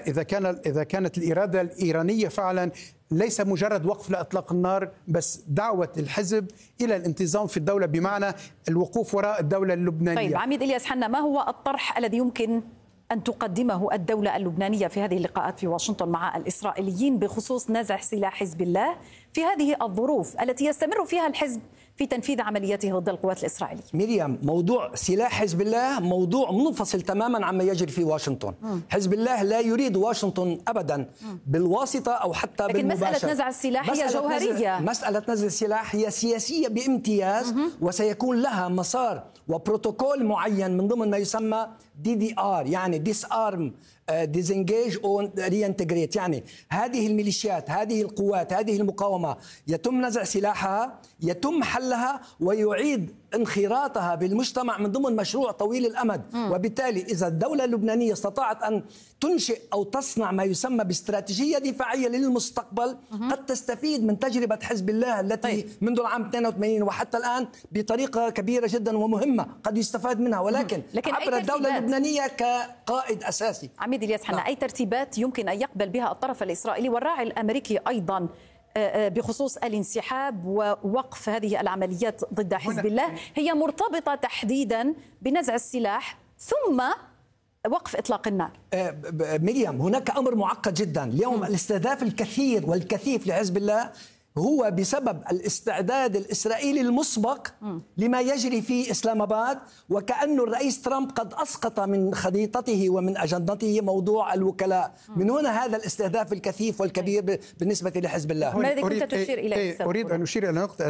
إذا كانت الإرادة الإيرانية فعلا ليس مجرد وقف لإطلاق النار، بس دعوة الحزب إلى الانتظام في الدولة، بمعنى الوقوف وراء الدولة اللبنانية. طيب عميد إلياس حنا، ما هو الطرح الذي يمكن أن تقدمه الدولة اللبنانية في هذه اللقاءات في واشنطن مع الإسرائيليين بخصوص نزع سلاح حزب الله في هذه الظروف التي يستمر فيها الحزب في تنفيذ عملياته ضد القوات الإسرائيلية؟ مريم، موضوع سلاح حزب الله موضوع منفصل تماما عما يجري في واشنطن. حزب الله لا يريد واشنطن أبدا بالواسطة أو حتى لكن بالمباشرة. مسألة نزع السلاح هي جوهرية. مسألة نزع السلاح هي سياسية بامتياز، وسيكون لها مسار وبروتوكول معين من ضمن ما يسمى DDR، يعني Disarm Disengage or Reintegrate. يعني هذه الميليشيات، هذه القوات، هذه المقاومة يتم نزع سلاحها، يتم حلها ويعيد انخراطها بالمجتمع من ضمن مشروع طويل الأمد. وبالتالي إذا الدولة اللبنانية استطاعت أن تنشئ أو تصنع ما يسمى باستراتيجية دفاعية للمستقبل، قد تستفيد من تجربة حزب الله التي منذ العام 82 وحتى الآن بطريقة كبيرة جدا ومهمة قد يستفاد منها، ولكن عبر الدولة اللبنانية كقائد أساسي. عميد إلياس حنا، أي ترتيبات يمكن أن يقبل بها الطرف الإسرائيلي والراعي الأمريكي أيضا بخصوص الانسحاب ووقف هذه العمليات ضد حزب الله هي مرتبطة تحديدا بنزع السلاح ثم وقف إطلاق النار؟ مريم، هناك أمر معقد جدا اليوم. الاستهداف الكثير والكثيف لحزب الله هو بسبب الاستعداد الإسرائيلي المسبق لما يجري في إسلام آباد، وكأن الرئيس ترامب قد أسقط من خريطته ومن أجندته موضوع الوكلاء. من هنا هذا الاستهداف الكثيف والكبير بالنسبة لحزب الله. ما الذي كنت تشير إليه؟ أريد أن أشير إلى نقطة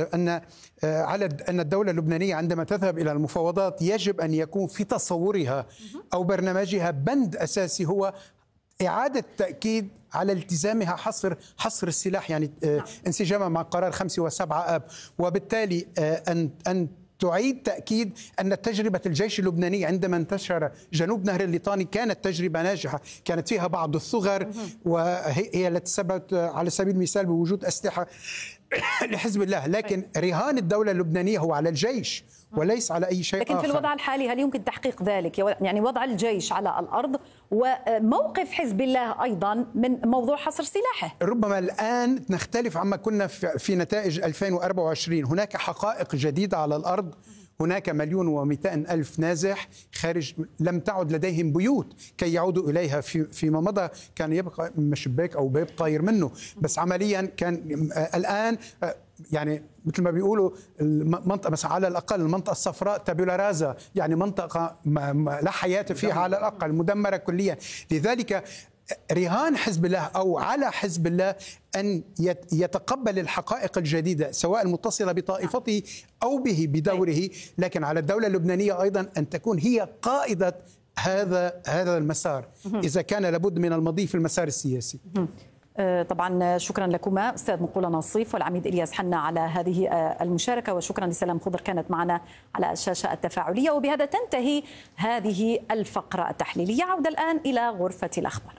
أن الدولة اللبنانية عندما تذهب إلى المفاوضات يجب أن يكون في تصورها أو برنامجها بند أساسي هو إعادة تأكيد على التزامها حصر السلاح، يعني انسجامها مع قرار 5 و7 آب، وبالتالي أن تعيد تأكيد أن تجربة الجيش اللبناني عندما انتشر جنوب نهر الليطاني كانت تجربة ناجحة، كانت فيها بعض الثغر وهي التي سببت على سبيل المثال بوجود أسلحة لحزب الله، لكن رهان الدولة اللبنانية هو على الجيش وليس على أي شيء لكن آخر. في الوضع الحالي هل يمكن تحقيق ذلك؟ يعني وضع الجيش على الأرض وموقف حزب الله أيضا من موضوع حصر سلاحه. ربما الآن نختلف عما كنا في نتائج 2024. هناك حقائق جديدة على الأرض. هناك 1,200,000 نازح خارج، لم تعد لديهم بيوت كي يعودوا إليها. فيما مضى كان يبقى شباك أو باب طاير منه، بس عمليا كان الآن يعني مثل ما بيقولوا المنطقة مثلا على الأقل المنطقة الصفراء تابولا رازا، يعني منطقة لا حياة فيها على الأقل، مدمرة كليا. لذلك رهان حزب الله أو على حزب الله أن يتقبل الحقائق الجديدة سواء المتصلة بطائفته أو به بدوره، لكن على الدولة اللبنانية أيضا أن تكون هي قائدة هذا المسار إذا كان لابد من المضي في المسار السياسي. طبعا شكرا لكما أستاذ مقولة نصيف والعميد إلياس حنا على هذه المشاركة، وشكرا لسلام خضر كانت معنا على الشاشة التفاعلية. وبهذا تنتهي هذه الفقرة التحليلية. عودة الآن إلى غرفة الأخبار.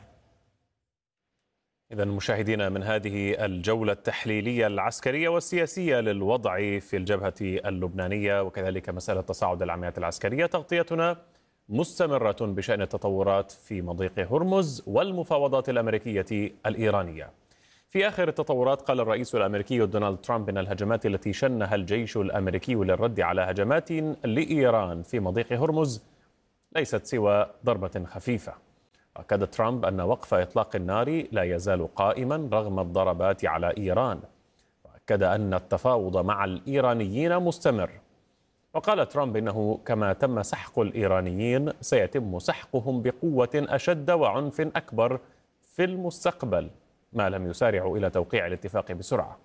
إذن مشاهدينا، من هذه الجولة التحليلية العسكرية والسياسية للوضع في الجبهة اللبنانية وكذلك مسألة تصاعد العمليات العسكرية، تغطيتنا مستمرة بشأن التطورات في مضيق هرمز والمفاوضات الأمريكية الإيرانية. في آخر التطورات قال الرئيس الأمريكي دونالد ترامب إن الهجمات التي شنها الجيش الأمريكي للرد على هجمات لإيران في مضيق هرمز ليست سوى ضربة خفيفة. أكد ترامب أن وقف إطلاق النار لا يزال قائما رغم الضربات على إيران، وأكد أن التفاوض مع الإيرانيين مستمر. وقال ترامب إنه كما تم سحق الإيرانيين سيتم سحقهم بقوة أشد وعنف أكبر في المستقبل ما لم يسارعوا إلى توقيع الاتفاق بسرعة.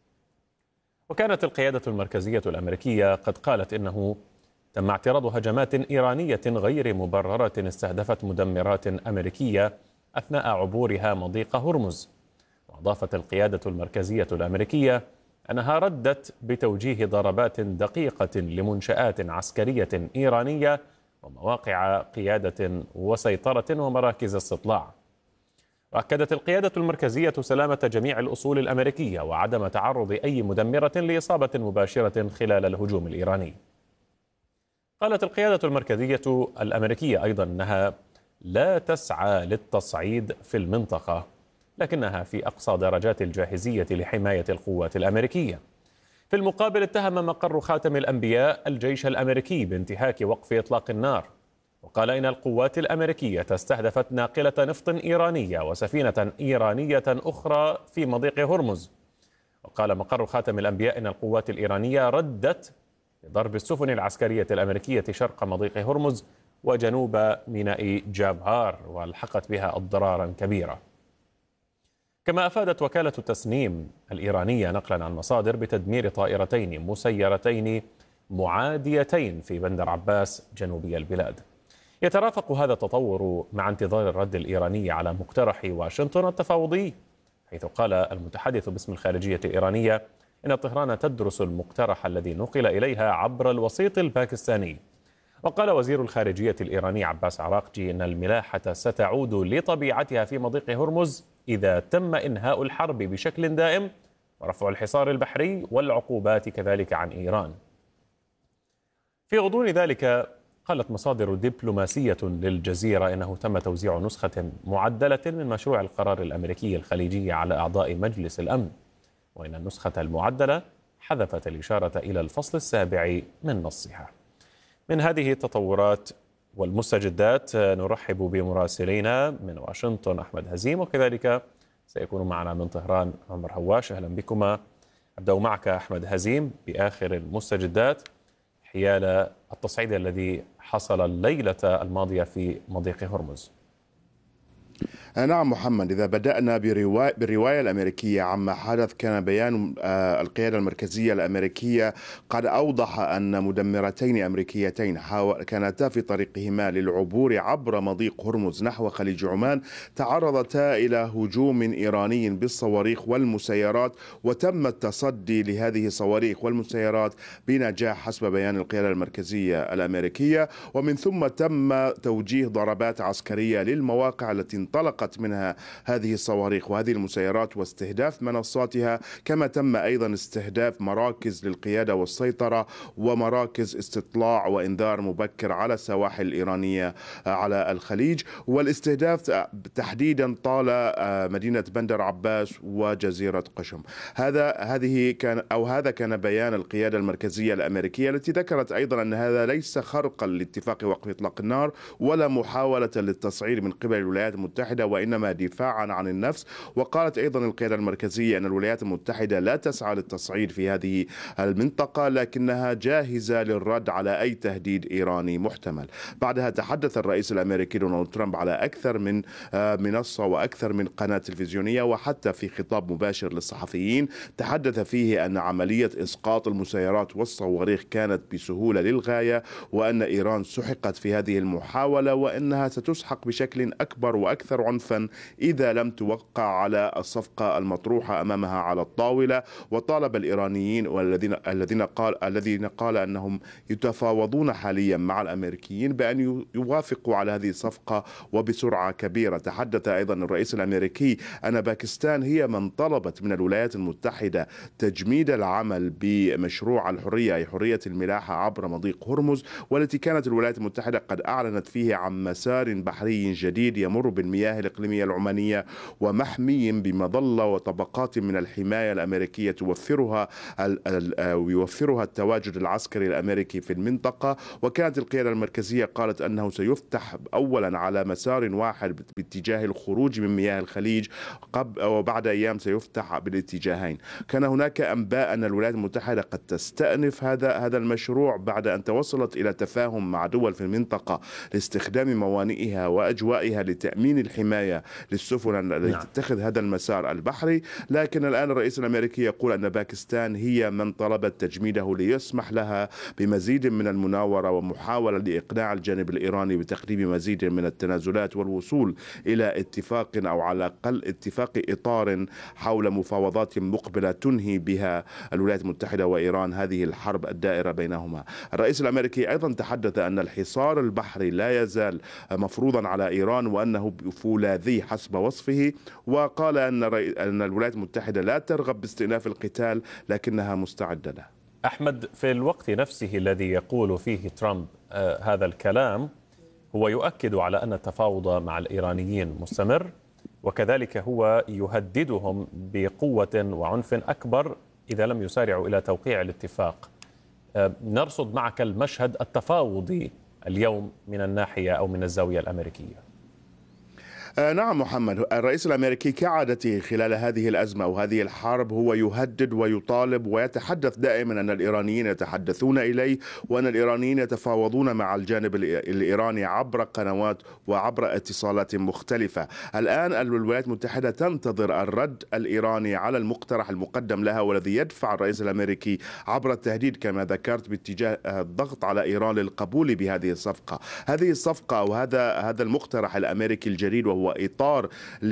وكانت القيادة المركزية الأمريكية قد قالت إنه تم اعتراض هجمات إيرانية غير مبررة استهدفت مدمرات أمريكية أثناء عبورها مضيق هرمز. وأضافت القيادة المركزية الأمريكية أنها ردت بتوجيه ضربات دقيقة لمنشآت عسكرية إيرانية ومواقع قيادة وسيطرة ومراكز استطلاع. وأكدت القيادة المركزية سلامة جميع الأصول الأمريكية وعدم تعرض أي مدمرة لإصابة مباشرة خلال الهجوم الإيراني. قالت القيادة المركزية الأمريكية أيضا أنها لا تسعى للتصعيد في المنطقة، لكنها في أقصى درجات الجاهزية لحماية القوات الأمريكية. في المقابل اتهم مقر خاتم الأنبياء الجيش الأمريكي بانتهاك وقف إطلاق النار، وقال إن القوات الأمريكية استهدفت ناقلة نفط إيرانية وسفينة إيرانية أخرى في مضيق هرمز. وقال مقر خاتم الأنبياء إن القوات الإيرانية ردت بضرب السفن العسكرية الأمريكية شرق مضيق هرمز وجنوب ميناء جابهار والحقت بها أضرارا كبيرة. كما أفادت وكالة التسنيم الإيرانية نقلا عن مصادر بتدمير طائرتين مسيرتين معاديتين في بندر عباس جنوبي البلاد. يترافق هذا التطور مع انتظار الرد الإيراني على مقترح واشنطن التفاوضي، حيث قال المتحدث باسم الخارجية الإيرانية إن طهران تدرس المقترح الذي نقل إليها عبر الوسيط الباكستاني. وقال وزير الخارجية الإيراني عباس عراقجي إن الملاحة ستعود لطبيعتها في مضيق هرمز إذا تم إنهاء الحرب بشكل دائم ورفع الحصار البحري والعقوبات كذلك عن إيران. في غضون ذلك قالت مصادر دبلوماسية للجزيرة إنه تم توزيع نسخة معدلة من مشروع القرار الأمريكي الخليجي على أعضاء مجلس الأمن، وإن النسخة المعدلة حذفت الإشارة إلى الفصل السابع من نصها. من هذه التطورات والمستجدات نرحب بمراسلينا من واشنطن أحمد هزيم، وكذلك سيكون معنا من طهران عمر هواش. أهلا بكما. أبدأ معك أحمد هزيم بآخر المستجدات حيال التصعيد الذي حصل الليلة الماضية في مضيق هرمز. نعم محمد، إذا بدأنا بالرواية الأمريكية عما حدث، كان بيان القيادة المركزية الأمريكية قد أوضح أن مدمرتين أمريكيتين كانتا في طريقهما للعبور عبر مضيق هرمز نحو خليج عمان تعرضتا إلى هجوم إيراني بالصواريخ والمسيرات، وتم التصدي لهذه الصواريخ والمسيرات بنجاح حسب بيان القيادة المركزية الأمريكية، ومن ثم تم توجيه ضربات عسكرية للمواقع التي انطلقت منها هذه الصواريخ وهذه المسيرات واستهداف منصاتها، كما تم أيضا استهداف مراكز للقيادة والسيطرة ومراكز استطلاع وإنذار مبكر على السواحل الإيرانية على الخليج. والاستهداف تحديدا طال مدينة بندر عباس وجزيرة قشم. هذا كان بيان القيادة المركزية الأمريكية، التي ذكرت أيضا أن هذا ليس خرقا لاتفاق وقف إطلاق النار ولا محاولة للتصعيد من قبل الولايات المتحدة المتحدة وإنما دفاعا عن النفس. وقالت أيضا القيادة المركزية أن الولايات المتحدة لا تسعى للتصعيد في هذه المنطقة، لكنها جاهزة للرد على أي تهديد إيراني محتمل. بعدها تحدث الرئيس الأمريكي دونالد ترامب على أكثر من منصة وأكثر من قناة تلفزيونية، وحتى في خطاب مباشر للصحفيين تحدث فيه أن عملية إسقاط المسيرات والصواريخ كانت بسهولة للغاية، وأن إيران سحقت في هذه المحاولة، وأنها ستسحق بشكل أكبر وأكثر عنفا إذا لم توقع على الصفقة المطروحة أمامها على الطاولة. وطالب الإيرانيين الذين قال أنهم يتفاوضون حاليا مع الأمريكيين بأن يوافقوا على هذه الصفقة وبسرعة كبيرة. تحدث أيضا الرئيس الأمريكي أن باكستان هي من طلبت من الولايات المتحدة تجميد العمل بمشروع الحرية، أي حرية الملاحة عبر مضيق هرمز، والتي كانت الولايات المتحدة قد أعلنت فيه عن مسار بحري جديد يمر بالمياه الإقليمية العمانية ومحمي بمظلة وطبقات من الحماية الأمريكية يوفرها التواجد العسكري الأمريكي في المنطقة. وكانت القيادة المركزية قالت أنه سيفتح أولا على مسار واحد باتجاه الخروج من مياه الخليج، وبعد أيام سيفتح بالاتجاهين. كان هناك أنباء أن الولايات المتحدة قد تستأنف هذا المشروع بعد أن توصلت إلى تفاهم مع دول في المنطقة لاستخدام موانئها وأجوائها لتأمين الحماية للسفن التي تتخذ هذا المسار البحري. لكن الآن الرئيس الأمريكي يقول أن باكستان هي من طلبت تجميده ليسمح لها بمزيد من المناورة ومحاولة لإقناع الجانب الإيراني بتقديم مزيد من التنازلات والوصول إلى اتفاق أو على الأقل اتفاق إطار حول مفاوضات مقبلة تنهي بها الولايات المتحدة وإيران هذه الحرب الدائرة بينهما. الرئيس الأمريكي أيضا تحدث أن الحصار البحري لا يزال مفروضا على إيران وأنه فولاذي حسب وصفه، وقال أن الولايات المتحدة لا ترغب باستئناف القتال لكنها مستعدة له. أحمد، في الوقت نفسه الذي يقول فيه ترامب هذا الكلام هو يؤكد على أن التفاوض مع الإيرانيين مستمر، وكذلك هو يهددهم بقوة وعنف أكبر إذا لم يسارعوا إلى توقيع الاتفاق. نرصد معك المشهد التفاوضي اليوم من الناحية أو من الزاوية الأمريكية. نعم محمد، الرئيس الأمريكي كعادته خلال هذه الأزمة وهذه الحرب هو يهدد ويطالب ويتحدث دائما أن الإيرانيين يتحدثون إليه وأن الإيرانيين يتفاوضون مع الجانب الإيراني عبر قنوات وعبر اتصالات مختلفة. الآن الولايات المتحدة تنتظر الرد الإيراني على المقترح المقدم لها، والذي يدفع الرئيس الأمريكي عبر التهديد كما ذكرت باتجاه الضغط على إيران للقبول بهذه الصفقة. هذه الصفقة أو هذا المقترح الأمريكي الجديد وهو إطار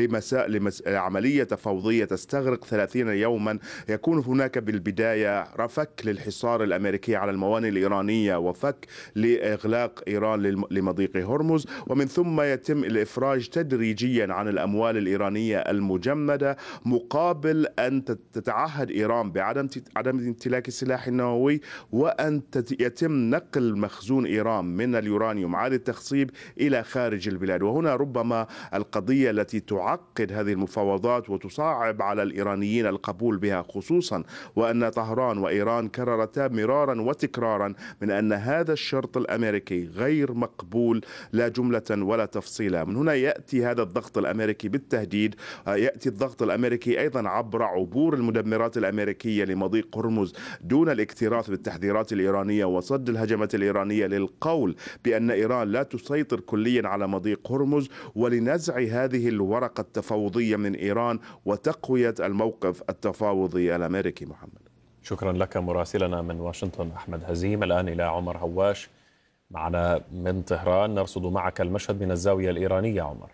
لعملية تفاوضية تستغرق 30 يوما، يكون هناك بالبداية فك للحصار الأمريكي على الموانئ الإيرانية وفك لإغلاق إيران لمضيق هرمز، ومن ثم يتم الإفراج تدريجيا عن الأموال الإيرانية المجمدة مقابل أن تتعهد إيران بعدم امتلاك السلاح النووي، وأن يتم نقل مخزون إيران من اليورانيوم عالي التخصيب إلى خارج البلاد. وهنا ربما القضية التي تعقد هذه المفاوضات وتصعب على الإيرانيين القبول بها، خصوصا وأن طهران وإيران كررتا مرارا وتكرارا من أن هذا الشرط الأمريكي غير مقبول لا جملة ولا تفصيلا. من هنا يأتي هذا الضغط الأمريكي بالتهديد، يأتي الضغط الأمريكي أيضا عبر عبور المدمرات الأمريكية لمضيق هرمز دون الاكتراث بالتحذيرات الإيرانية وصد الهجمات الإيرانية للقول بأن إيران لا تسيطر كليا على مضيق هرمز، ولنزع هذه الورقة التفاوضية من إيران وتقوية الموقف التفاوضي الأمريكي. محمد، شكرا لك مراسلنا من واشنطن أحمد هزيم. الآن إلى عمر هواش معنا من طهران، نرصد معك المشهد من الزاوية الإيرانية. عمر.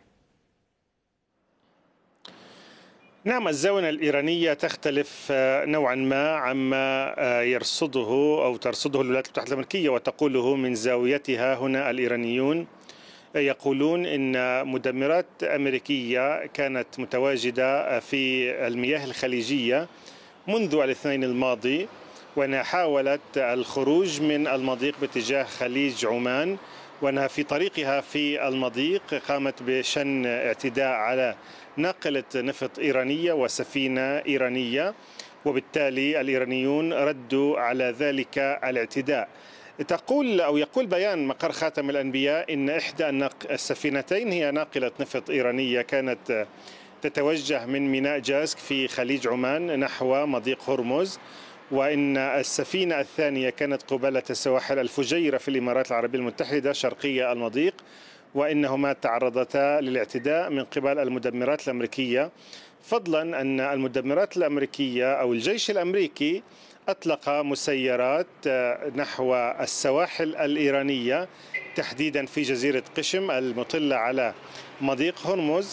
نعم، الزاوية الإيرانية تختلف نوعا ما عما يرصده أو ترصده الولايات المتحدة الأمريكية وتقوله من زاويتها هنا. الإيرانيون يقولون إن مدمرات أمريكية كانت متواجدة في المياه الخليجية منذ الاثنين الماضي، وأنها حاولت الخروج من المضيق باتجاه خليج عمان، وأنها في طريقها في المضيق قامت بشن اعتداء على ناقلة نفط إيرانية وسفينة إيرانية، وبالتالي الإيرانيون ردوا على ذلك الاعتداء. تقول أو يقول بيان مقر خاتم الأنبياء إن إحدى السفينتين هي ناقلة نفط إيرانية كانت تتوجه من ميناء جاسك في خليج عمان نحو مضيق هرمز، وإن السفينة الثانية كانت قبالة سواحل الفجيرة في الإمارات العربية المتحدة شرقية المضيق، وإنهما تعرضتا للاعتداء من قبل المدمرات الأمريكية، فضلا أن المدمرات الأمريكية أو الجيش الأمريكي أطلق مسيرات نحو السواحل الإيرانية تحديدا في جزيرة قشم المطلة على مضيق هرمز،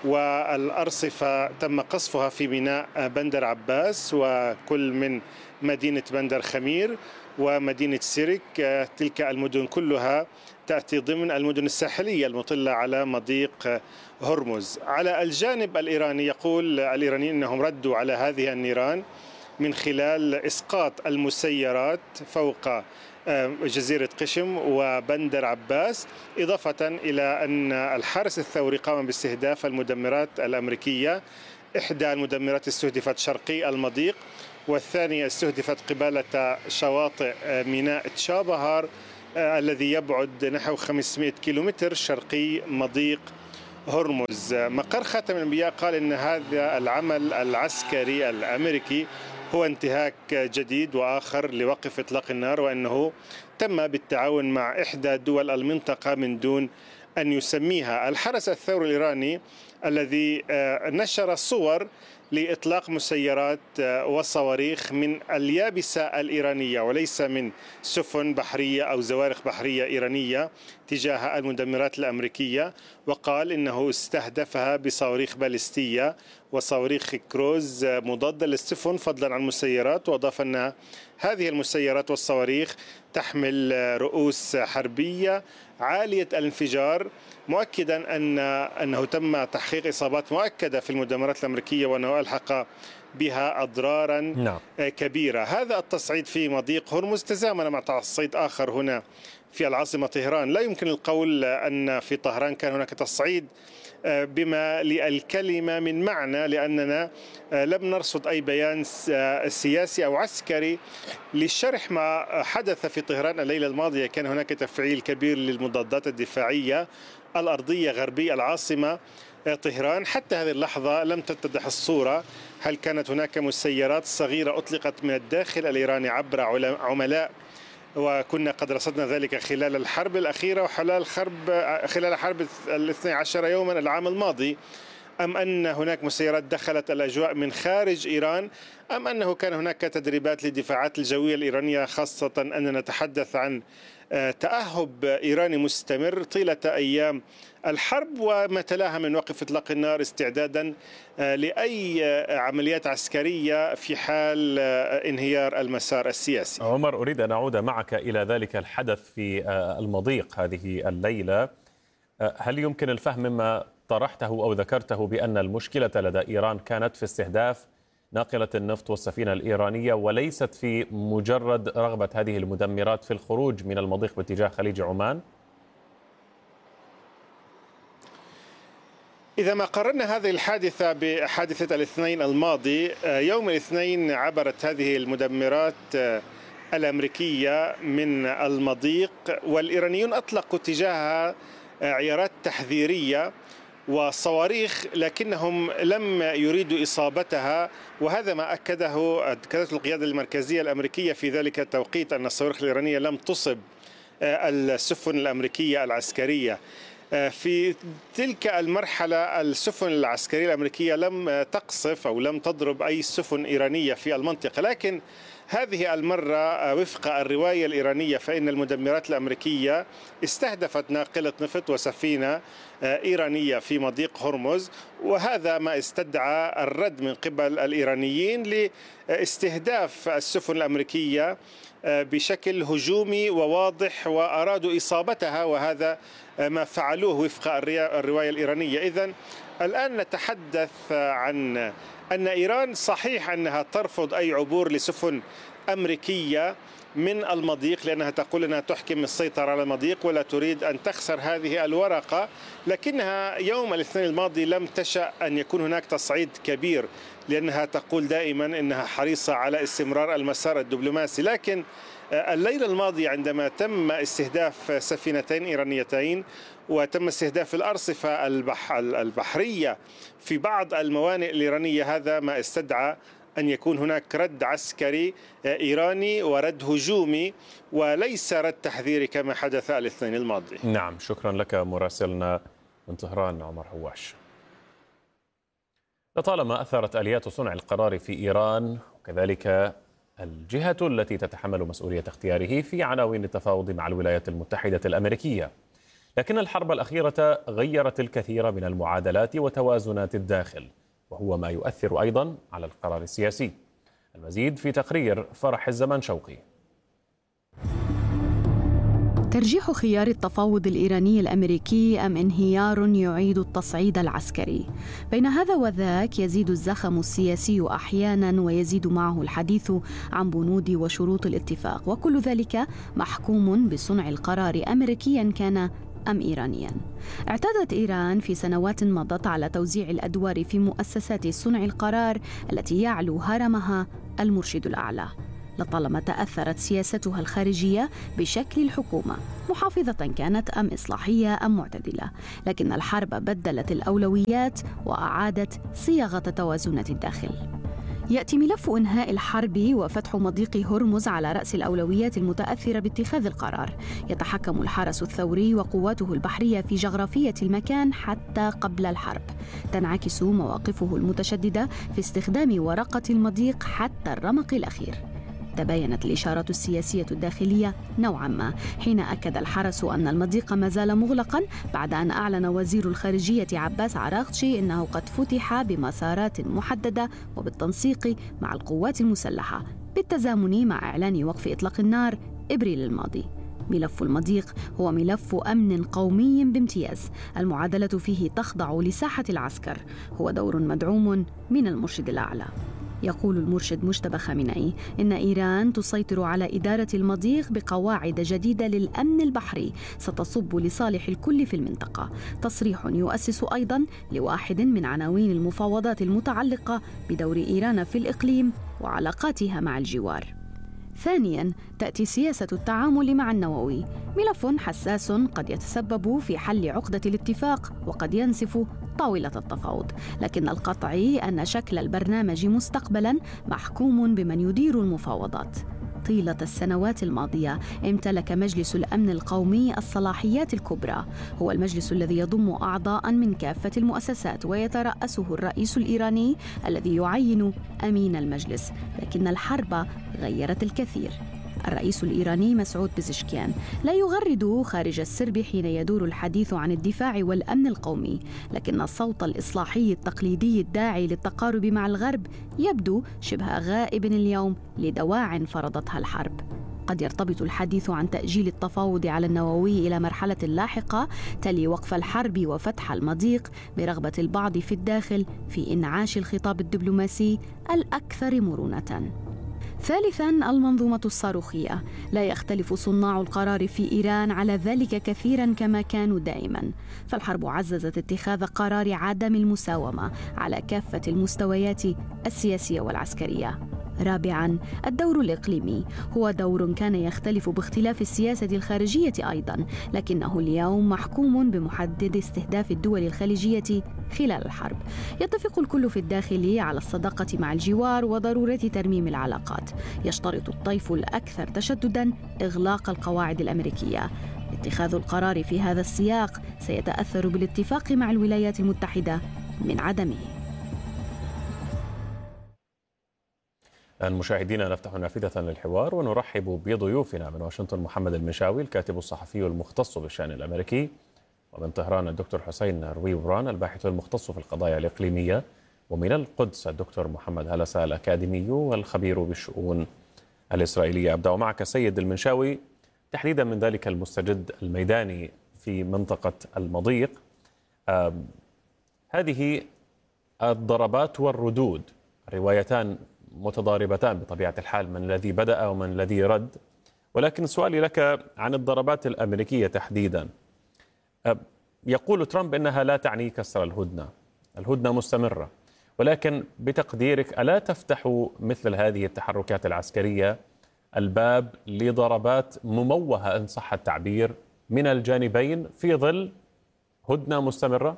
والأرصفة تم قصفها في ميناء بندر عباس وكل من مدينة بندر خمير ومدينة سيرك. تلك المدن كلها تأتي ضمن المدن الساحلية المطلة على مضيق هرمز. على الجانب الإيراني يقول الإيرانيين أنهم ردوا على هذه النيران من خلال إسقاط المسيرات فوق جزيرة قشم وبندر عباس، إضافة إلى أن الحرس الثوري قام باستهداف المدمرات الأمريكية. إحدى المدمرات استهدفت شرقي المضيق، والثانية استهدفت قبالة شواطئ ميناء تشابهار الذي يبعد نحو 500 كيلومتر شرقي مضيق هرمز. مقر خاتم الأنبياء قال إن هذا العمل العسكري الأمريكي هو انتهاك جديد وآخر لوقف إطلاق النار، وأنه تم بالتعاون مع إحدى دول المنطقة من دون أن يسميها. الحرس الثوري الإيراني الذي نشر صور لإطلاق مسيرات وصواريخ من اليابسة الإيرانية وليس من سفن بحرية أو زوارق بحرية إيرانية تجاه المدمرات الأمريكية، وقال إنه استهدفها بصواريخ باليستية وصواريخ كروز مضادة للسفن فضلا عن مسيرات، وأضاف أن هذه المسيرات والصواريخ تحمل رؤوس حربية عالية الانفجار، مؤكدا أنه تم تحقيق إصابات مؤكدة في المدمرات الأمريكية وأنه ألحق بها أضرارا كبيرة. هذا التصعيد في مضيق هرمز تزامن مع تصعيد آخر هنا في العاصمة طهران. لا يمكن القول أن في طهران كان هناك تصعيد بما للكلمة من معنى، لأننا لم نرصد أي بيان سياسي أو عسكري للشرح ما حدث في طهران الليلة الماضية. كان هناك تفعيل كبير للمضادات الدفاعية الأرضية غربي العاصمة طهران. حتى هذه اللحظة لم تتضح الصورة، هل كانت هناك مسيرات صغيرة أطلقت من الداخل الإيراني عبر عملاء، وكنا قد رصدنا ذلك خلال الحرب الأخيرة وخلال حرب 12 يوما العام الماضي، أم أن هناك مسيرات دخلت الأجواء من خارج إيران، أم أنه كان هناك تدريبات للدفاعات الجوية الإيرانية، خاصة أننا نتحدث عن تأهب إيراني مستمر طيلة أيام الحرب وما تلاها من وقف إطلاق النار استعدادا لأي عمليات عسكرية في حال انهيار المسار السياسي. عمر، أريد أن أعود معك إلى ذلك الحدث في المضيق هذه الليلة. هل يمكن الفهم مما طرحته أو ذكرته بأن المشكلة لدى إيران كانت في استهداف ناقلة النفط والسفينة الإيرانية وليست في مجرد رغبة هذه المدمرات في الخروج من المضيق باتجاه خليج عمان؟ إذا ما قارنا هذه الحادثة بحادثة الاثنين الماضي، يوم الاثنين عبرت هذه المدمرات الأمريكية من المضيق، والإيرانيون أطلقوا تجاهها عيارات تحذيرية وصواريخ، لكنهم لم يريدوا إصابتها، وهذا ما أكدته القيادة المركزية الأمريكية في ذلك التوقيت، أن الصواريخ الإيرانية لم تصب السفن الأمريكية العسكرية. في تلك المرحلة السفن العسكرية الأمريكية لم تقصف أو لم تضرب أي سفن إيرانية في المنطقة، لكن هذه المرة وفق الرواية الإيرانية فإن المدمرات الأمريكية استهدفت ناقلة نفط وسفينة إيرانية في مضيق هرمز، وهذا ما استدعى الرد من قبل الإيرانيين لاستهداف السفن الأمريكية بشكل هجومي وواضح، وأرادوا إصابتها، وهذا ما فعلوه وفق الرواية الإيرانية. إذن الآن نتحدث عن أن إيران صحيح أنها ترفض أي عبور لسفن أمريكية من المضيق، لأنها تقول أنها تحكم السيطرة على المضيق ولا تريد أن تخسر هذه الورقة، لكنها يوم الاثنين الماضي لم تشأ أن يكون هناك تصعيد كبير، لأنها تقول دائما أنها حريصة على استمرار المسار الدبلوماسي. لكن الليلة الماضية عندما تم استهداف سفينتين إيرانيتين وتم استهداف الأرصفة البحرية في بعض الموانئ الإيرانية، هذا ما استدعى أن يكون هناك رد عسكري إيراني ورد هجومي وليس رد تحذيري كما حدث الاثنين الماضي. نعم، شكرا لك مراسلنا من طهران عمر هواش. لطالما أثرت آليات صنع القرار في إيران وكذلك الجهة التي تتحمل مسؤولية اختياره في عناوين التفاوض مع الولايات المتحدة الأمريكية، لكن الحرب الأخيرة غيرت الكثير من المعادلات وتوازنات الداخل، وهو ما يؤثر أيضا على القرار السياسي. المزيد في تقرير فرح الزمان شوقي. ترجيح خيار التفاوض الإيراني الأمريكي أم انهيار يعيد التصعيد العسكري؟ بين هذا وذاك يزيد الزخم السياسي أحيانا ويزيد معه الحديث عن بنود وشروط الاتفاق، وكل ذلك محكوم بصنع القرار أمريكيا كان أم إيرانيا. اعتادت إيران في سنوات مضت على توزيع الأدوار في مؤسسات صنع القرار التي يعلو هرمها المرشد الأعلى. لطالما تأثرت سياستها الخارجية بشكل الحكومة، محافظة كانت أم إصلاحية أم معتدلة، لكن الحرب بدلت الأولويات وأعادت صياغة توازنات الداخل. يأتي ملف إنهاء الحرب وفتح مضيق هرمز على رأس الأولويات المتأثرة باتخاذ القرار. يتحكم الحرس الثوري وقواته البحرية في جغرافية المكان حتى قبل الحرب. تنعكس مواقفه المتشددة في استخدام ورقة المضيق حتى الرمق الأخير. تباينت الإشارة السياسية الداخلية نوعا ما حين أكد الحرس أن المضيق ما زال مغلقا بعد أن أعلن وزير الخارجية عباس عراقچي أنه قد فتح بمسارات محددة وبالتنسيق مع القوات المسلحة بالتزامن مع إعلان وقف إطلاق النار إبريل الماضي. ملف المضيق هو ملف أمن قومي بامتياز، المعادلة فيه تخضع لساحة العسكر، هو دور مدعوم من المرشد الأعلى. يقول المرشد مجتبى خامنئي إن إيران تسيطر على إدارة المضيق بقواعد جديدة للأمن البحري ستصب لصالح الكل في المنطقة. تصريح يؤسس أيضا لواحد من عناوين المفاوضات المتعلقة بدور إيران في الإقليم وعلاقاتها مع الجوار. ثانياً، تأتي سياسة التعامل مع النووي، ملف حساس قد يتسبب في حل عقدة الاتفاق وقد ينسف طاولة التفاوض، لكن القطعي أن شكل البرنامج مستقبلاً محكوم بمن يدير المفاوضات. طيلة السنوات الماضية امتلك مجلس الأمن القومي الصلاحيات الكبرى، هو المجلس الذي يضم أعضاء من كافة المؤسسات ويترأسه الرئيس الإيراني الذي يعين أمين المجلس، لكن الحرب غيرت الكثير. الرئيس الإيراني مسعود بزشكيان لا يغرد خارج السرب حين يدور الحديث عن الدفاع والأمن القومي، لكن الصوت الإصلاحي التقليدي الداعي للتقارب مع الغرب يبدو شبه غائب اليوم لدواع فرضتها الحرب. قد يرتبط الحديث عن تأجيل التفاوض على النووي إلى مرحلة لاحقة تلي وقف الحرب وفتح المضيق برغبة البعض في الداخل في إنعاش الخطاب الدبلوماسي الأكثر مرونة. ثالثاً، المنظومة الصاروخية. لا يختلف صناع القرار في إيران على ذلك كثيراً كما كانوا دائماً، فالحرب عززت اتخاذ قرار عدم المساومة على كافة المستويات السياسية والعسكرية. رابعاً، الدور الإقليمي هو دور كان يختلف باختلاف السياسة الخارجية أيضاً، لكنه اليوم محكوم بمحدد استهداف الدول الخليجية خلال الحرب. يتفق الكل في الداخل على الصداقة مع الجوار وضرورة ترميم العلاقات. يشترط الطيف الأكثر تشدداً إغلاق القواعد الأمريكية. اتخاذ القرار في هذا السياق سيتأثر بالاتفاق مع الولايات المتحدة من عدمه. المشاهدين، نفتح نافذة للحوار ونرحب بضيوفنا. من واشنطن محمد المنشاوي الكاتب الصحفي المختص بالشأن الأمريكي، ومن طهران الدكتور حسين رويبران الباحث المختص في القضايا الإقليمية، ومن القدس الدكتور محمد هلسة الأكاديمي والخبير بالشؤون الإسرائيلية. أبدأ معك سيد المنشاوي تحديدا من ذلك المستجد الميداني في منطقة المضيق. هذه الضربات والردود، روايتان متضاربتان بطبيعة الحال، من الذي بدأ ومن الذي رد. ولكن سؤالي لك عن الضربات الأمريكية تحديدا. يقول ترامب إنها لا تعني كسر الهدنة، الهدنة مستمرة، ولكن بتقديرك ألا تفتح مثل هذه التحركات العسكرية الباب لضربات مموهة إن صح التعبير من الجانبين في ظل هدنة مستمرة؟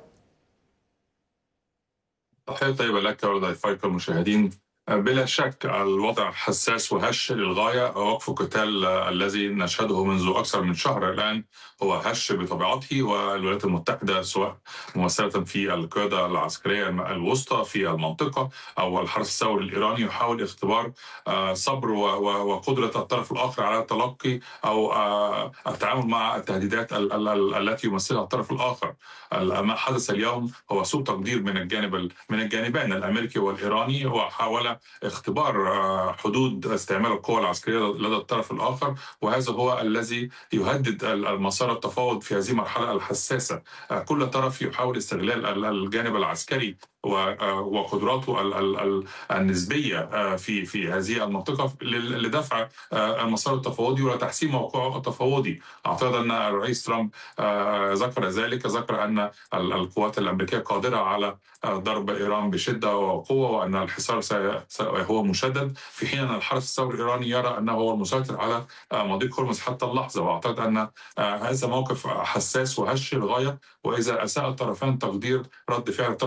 تحية طيبة لك ولضيفيك المشاهدين. بلا شك الوضع حساس وهش للغاية. وقف القتال الذي نشهده منذ أكثر من شهر الآن هو هش بطبيعته، والولايات المتحدة سواء ممثلة في القيادة العسكرية الوسطى في المنطقة أو الحرس الثوري الإيراني يحاول اختبار صبر وقدرة الطرف الآخر على التلقي أو التعامل مع التهديدات التي يمثلها الطرف الآخر. ما حدث اليوم هو سوء تقدير من الجانبين الأمريكي والإيراني، وحاول اختبار حدود استعمال القوى العسكرية لدى الطرف الآخر، وهذا هو الذي يهدد المسار التفاوض في هذه المرحلة الحساسة. كل طرف يحاول استغلال الجانب العسكري وقدراته النسبية في هذه المنطقة لدفع المسار التفاوضي وتحسين موقعه التفاوضي. أعتقد أن الرئيس ترامب ذكر ذلك، ذكر أن القوات الأمريكية قادرة على ضرب إيران بشدة وقوة، وأن الحصار هو مشدد، في حين أن الحرس الثوري الإيراني يرى أنه هو المسيطر على مضيق هرمز حتى اللحظة. وأعتقد أن هذا موقف حساس وهش للغاية، وإذا أساء الطرفان تقدير رد فعل